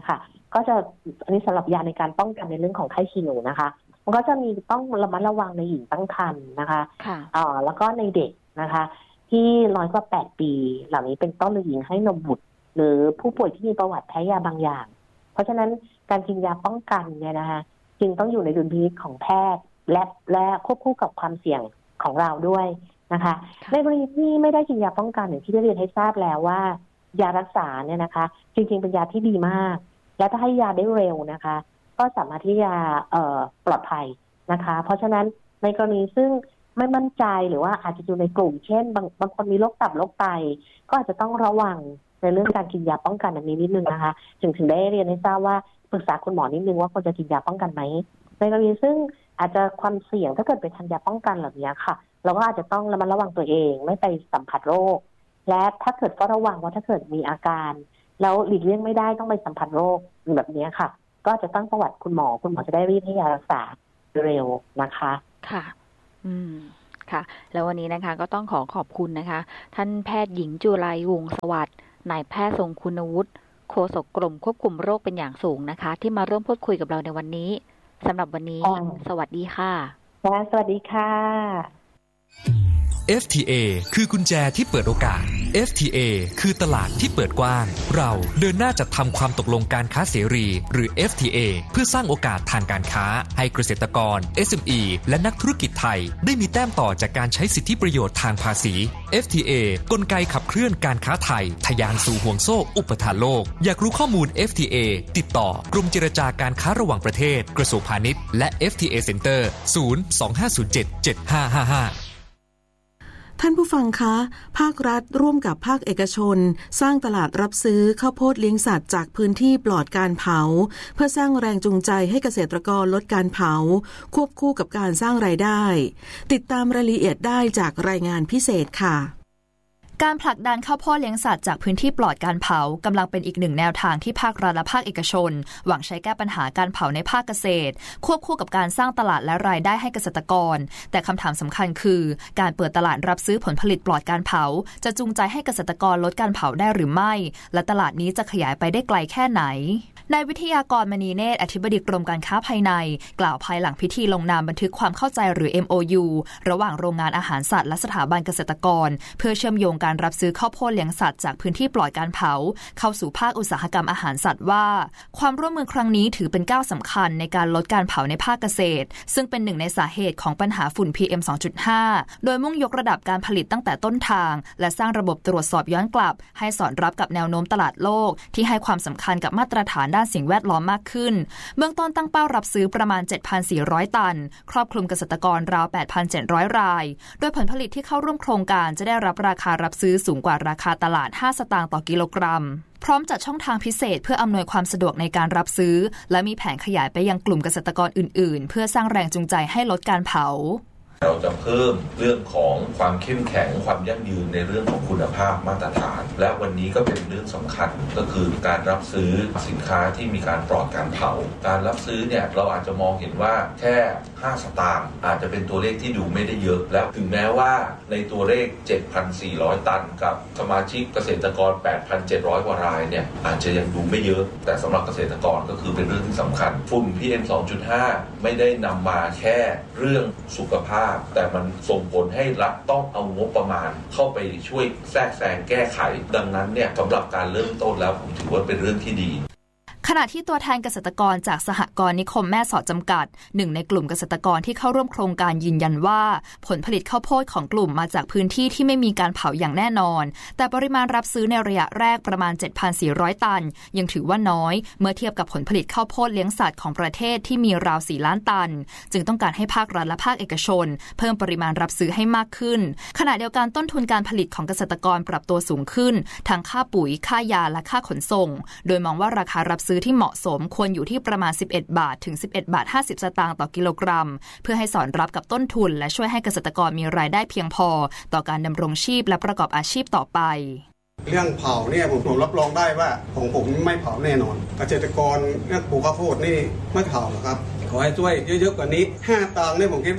ก็จะอันนี้สำหรับยาในการป้องกันในเรื่องของไข้ฉี่หนูนะคะมันก็จะมีต้องระมัดระวังในหญิงตั้งครรภ์นะคะอ่าแล้วก็ในเด็กนะคะที่น้อยกว่าแปดปีเหล่านี้เป็นต้นหรือหญิงให้นมบุตรหรือผู้ป่วยที่มีประวัติแพ้ยาบางอย่างเพราะฉะนั้นการกินยาป้องกันเนี่ยนะคะจึงต้องอยู่ในดุลพินิจของแพทย์และและควบคู่กับความเสี่ยงของเราด้วยนะคะในกรณีที่ไม่ได้กินยาป้องกันอย่างที่ได้เรียนให้ทราบแล้วว่ายารักษาเนี่ยนะคะจริงๆเป็นยาที่ดีมากและถ้าให้ยาได้เร็วนะคะก็สามารถที่จะเอ่อปลอดภัยนะคะเพราะฉะนั้นในกรณีซึ่งไม่มั่นใจหรือว่าอาจจะอยู่ในกลุ่มเช่นบางบางคนมีโรคตับโรคไตก็อาจจะต้องระวังในเรื่องการกินยาป้องกันอันนี้นิดนึงนะคะถึงถึงได้เรียนให้ทราบว่าปรึกษาคุณหมอนิดนึงว่าควรจะกินยาป้องกันไหมในกรณีซึ่งอาจจะความเสี่ยงถ้าเกิดไปทานยาป้องกันแบบนี้ค่ะเราก็อาจจะต้องระมัดระวังตัวเองไม่ไปสัมผัสโรคและถ้าเกิดก็ระวังว่าถ้าเกิดมีอาการแล้วหลีกเลี่ยงไม่ได้ต้องไปสัมผัสโรคแบบนี้ค่ะก็จะตั้งประวัติคุณหมอคุณหมอจะได้รีบให้ยารักษาเร็วนะคะค่ะอืมค่ะแล้ววันนี้นะคะก็ต้องขอขอบคุณนะคะท่านแพทย์หญิงจุไรวงศ์สวัสดิ์นายแพทย์ทรงคุณวุฒิโฆษกกรมควบคุมโรคเป็นอย่างสูงนะคะที่มาร่วมพูดคุยกับเราในวันนี้สำหรับวันนี้สวัสดีค่ะสวัสดีค่ะเอฟ ที เอ คือกุญแจที่เปิดโอกาส เอฟ ที เอ คือตลาดที่เปิดกว้างเราเดินหน้าจัดทำความตกลงการค้าเสรีหรือ เอฟ ที เอ เพื่อสร้างโอกาสทางการค้าให้เกษตรกร เอส เอ็ม อี และนักธุรกิจไทยได้มีแต้มต่อจากการใช้สิทธิประโยชน์ทางภาษี เอฟ ที เอ กลไกขับเคลื่อนการค้าไทยทะยานสู่ห่วงโซ่อุปทานโลกอยากรู้ข้อมูล เอฟ ที เอ ติดต่อกรมเจรจาการค้าระหว่างประเทศกระทรวงพาณิชย์และ เอฟ ที เอ Center ศูนย์ สอง ห้า ศูนย์ เจ็ด เจ็ด ห้า ห้า ห้าท่านผู้ฟังคะภาครัฐร่วมกับภาคเอกชนสร้างตลาดรับซื้อข้าวโพดเลี้ยงสัตว์จากพื้นที่ปลอดการเผาเพื่อสร้างแรงจูงใจให้เกษตรกรลดการเผาควบคู่กับการสร้างรายได้ติดตามรายละเอียดได้จากรายงานพิเศษค่ะการผลักดันข้าวโพดเลี้ยงสัตว์จากพื้นที่ปลอดการเผากำลังเป็นอีกหนึ่งแนวทางที่ภาครัฐและภาคเอกชนหวังใช้แก้ปัญหาการเผาในภาคเกษตรควบคู่กับการสร้างตลาดและรายได้ให้เกษตรกรแต่คำถามสำคัญคือการเปิดตลาดรับซื้อผลผลิตปลอดการเผาจะจูงใจให้เกษตรกรลดการเผาได้หรือไม่และตลาดนี้จะขยายไปได้ไกลแค่ไหนนายวิทยากรมณีเนตรอธิบดีกรมการค้าภายในกล่าวภายหลังพิธีลงนามบันทึกความเข้าใจหรือ เอ็ม โอ ยู ระหว่างโรงงานอาหารสัตว์และสถาบันเกษตรกรเพื่อเชื่อมโยงการรับซื้อข้าวโพดเลี้ยงสัตว์จากพื้นที่ปลอดการเผาเข้าสู่ภาคอุตสาหกรรมอาหารสัตว์ว่าความร่วมมือครั้งนี้ถือเป็นก้าวสำคัญในการลดการเผาในภาคเกษตรซึ่งเป็นหนึ่งในสาเหตุของปัญหาฝุ่น พี เอ็ม สองจุดห้า โดยมุ่งยกระดับการผลิตตั้งแต่ต้นทางและสร้างระบบตรวจสอบย้อนกลับให้สอดรับกับแนวโน้มตลาดโลกที่ให้ความสำคัญกับมาตรฐานด้านสิ่งแวดล้อมมากขึ้นเบื้องต้นตั้งเป้ารับซื้อประมาณ เจ็ดพันสี่ร้อย ตันครอบคลุมเกษตรกรราว แปดพันเจ็ดร้อย รายโดยผลผลิตที่เข้าร่วมโครงการจะได้รับราคารับซื้อสูงกว่าราคาตลาดห้าสตางค์ต่อกิโลกรัมพร้อมจัดช่องทางพิเศษเพื่ออำนวยความสะดวกในการรับซื้อและมีแผนขยายไปยังกลุ่มเกษตรกรอื่นๆเพื่อสร้างแรงจูงใจให้ลดการเผาเราจะเพิ่มเรื่องของความเข้มแข็งความยั่งยืนในเรื่องของคุณภาพมาตรฐานและวันนี้ก็เป็นเรื่องสำคัญก็คือการรับซื้อสินค้าที่มีการปลอดการเผาการรับซื้อเนี่ยเราอาจจะมองเห็นว่าแค่ห้าสตางค์อาจจะเป็นตัวเลขที่ดูไม่ได้เยอะแล้วถึงแม้ว่าในตัวเลข เจ็ดพันสี่ร้อย ตันกับสมาชิกเกษตรกร แปดพันเจ็ดร้อย กว่ารายเนี่ยอาจจะยังดูไม่เยอะแต่สำหรับเกษตรกรก็คือเป็นเรื่องที่สำคัญฝุ่น พี เอ็ม สองจุดห้า ไม่ได้นำมาแค่เรื่องสุขภาพแต่มันส่งผลให้รัฐต้องเอางบประมาณเข้าไปช่วยแทรกแซงแก้ไขดังนั้นเนี่ยสำหรับการเริ่มต้นแล้วผมถือว่าเป็นเรื่องที่ดีขณะที่ตัวแทนเกษตรกรจากสหกรณ์นิคมแม่สอดจำกัดหนึ่งในกลุ่มเกษตรกรที่เข้าร่วมโครงการยืนยันว่าผลผลิตข้าวโพดของกลุ่มมาจากพื้นที่ที่ไม่มีการเผาอย่างแน่นอนแต่ปริมาณรับซื้อในระยะแรกประมาณ เจ็ดพันสี่ร้อย ตันยังถือว่าน้อยเมื่อเทียบกับผลผลิตข้าวโพดเลี้ยงสัตว์ของประเทศที่มีราวสี่ล้านตันจึงต้องการให้ภาครัฐและภาคเอกชนเพิ่มปริมาณรับซื้อให้มากขึ้นขณะเดียวกันต้นทุนการผลิตของเกษตรกรปรับตัวสูงขึ้นทั้งค่าปุ๋ยค่ายาและค่าขนส่งโดยมองว่าราคารับซื้อที่เหมาะสมควรอยู่ที่ประมาณสิบเอ็ดบาทถึงสิบเอ็ดบาทห้าสิบสตางค์ต่อกิโลกรัมเพื่อให้สอดรับกับต้นทุนและช่วยให้เกษตรกรมีรายได้เพียงพอต่อการดำรงชีพและประกอบอาชีพต่อไปเรื่องเผาเนี่ยผมผมรับรองได้ว่าของผมไม่เผาแน่นอนเกษตรกรเรื่องปลูกข้าวโพดนี่ไม่เผาหรอกครับขอให้ช่วยเยอะๆกว่านี้ห้าตังค์เนี่ยผมคิดว่า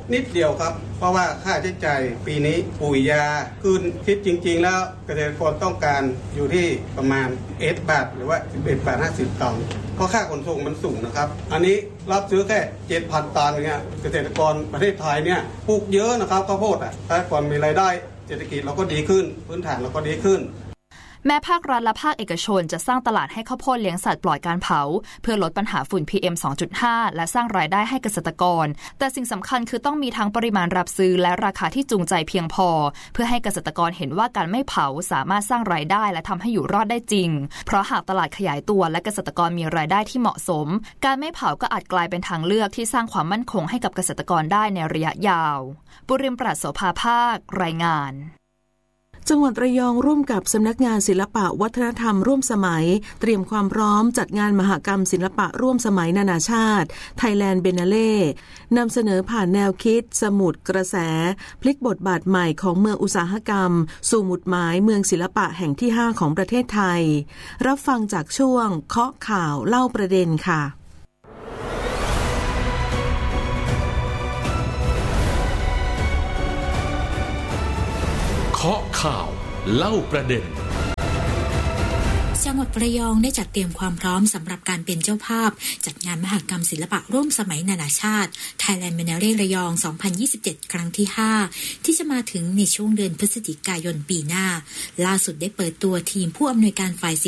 นิดเดียวครับเพราะว่าค่าใช้จ่ายปีนี้ปุ๋ยยาขึ้นคิดจริงๆแล้วเกษตรกรต้องการอยู่ที่ประมาณเอ็ดบาทหรือว่าสิบเอ็ดบาทห้าสิบตังค์เพราะค่าขนส่งมันสูงนะครับอันนี้รับซื้อแค่ เจ็ดพัน ตันเนี่ยเกษตรกรประเทศไทยเนี่ยปลูกเยอะนะครับข้าวโพดอ่ะถ้าก่อนมีรายได้เศรษฐกิจเราก็ดีขึ้นพื้นฐานเราก็ดีขึ้นแม้ภาครัฐและภาคเอกชนจะสร้างตลาดให้ข้าวโพดเลี้ยงสัตว์ปลอดการเผาเพื่อลดปัญหาฝุ่น พี เอ็ม สองจุดห้า และสร้างรายได้ให้เกษตรกรแต่สิ่งสำคัญคือต้องมีทั้งปริมาณรับซื้อและราคาที่จูงใจเพียงพอเพื่อให้เกษตรกรเห็นว่าการไม่เผาสามารถสร้างรายได้และทำให้อยู่รอดได้จริงเพราะหากตลาดขยายตัวและเกษตรกรมีรายได้ที่เหมาะสมการไม่เผาก็อาจกลายเป็นทางเลือกที่สร้างความมั่นคงให้กับเกษตรกรได้ในระยะยาวบุริมปราศโสภาภาครายงานจังหวัดระยองร่วมกับสำนักงานศิลปะวัฒนธรรมร่วมสมัยเตรียมความพร้อมจัดงานมหกรรมศิลปะร่วมสมัยนานาชาติ Thailand Biennale นำเสนอผ่านแนวคิดสมุดกระแสพลิกบทบาทใหม่ของเมืองอุตสาหกรรมสู่หมุดหมายเมืองศิลปะแห่งที่ห้าของประเทศไทยรับฟังจากช่วงเคาะข่าวเล่าประเด็นค่ะเคาะข่าวเล่าประเด็นจังหวัดระยองได้จัดเตรียมความพร้อมสำหรับการเป็นเจ้าภาพจัดงานมหกรรมศิลปะร่วมสมัยนานาชาติ Thailand Biennale ระยอง สองพันยี่สิบเจ็ด ครั้งที่ ห้า ที่จะมาถึงในช่วงเดือนพฤศจิกายนปีหน้าล่าสุดได้เปิดตัวทีมผู้อำนวยการฝ่าย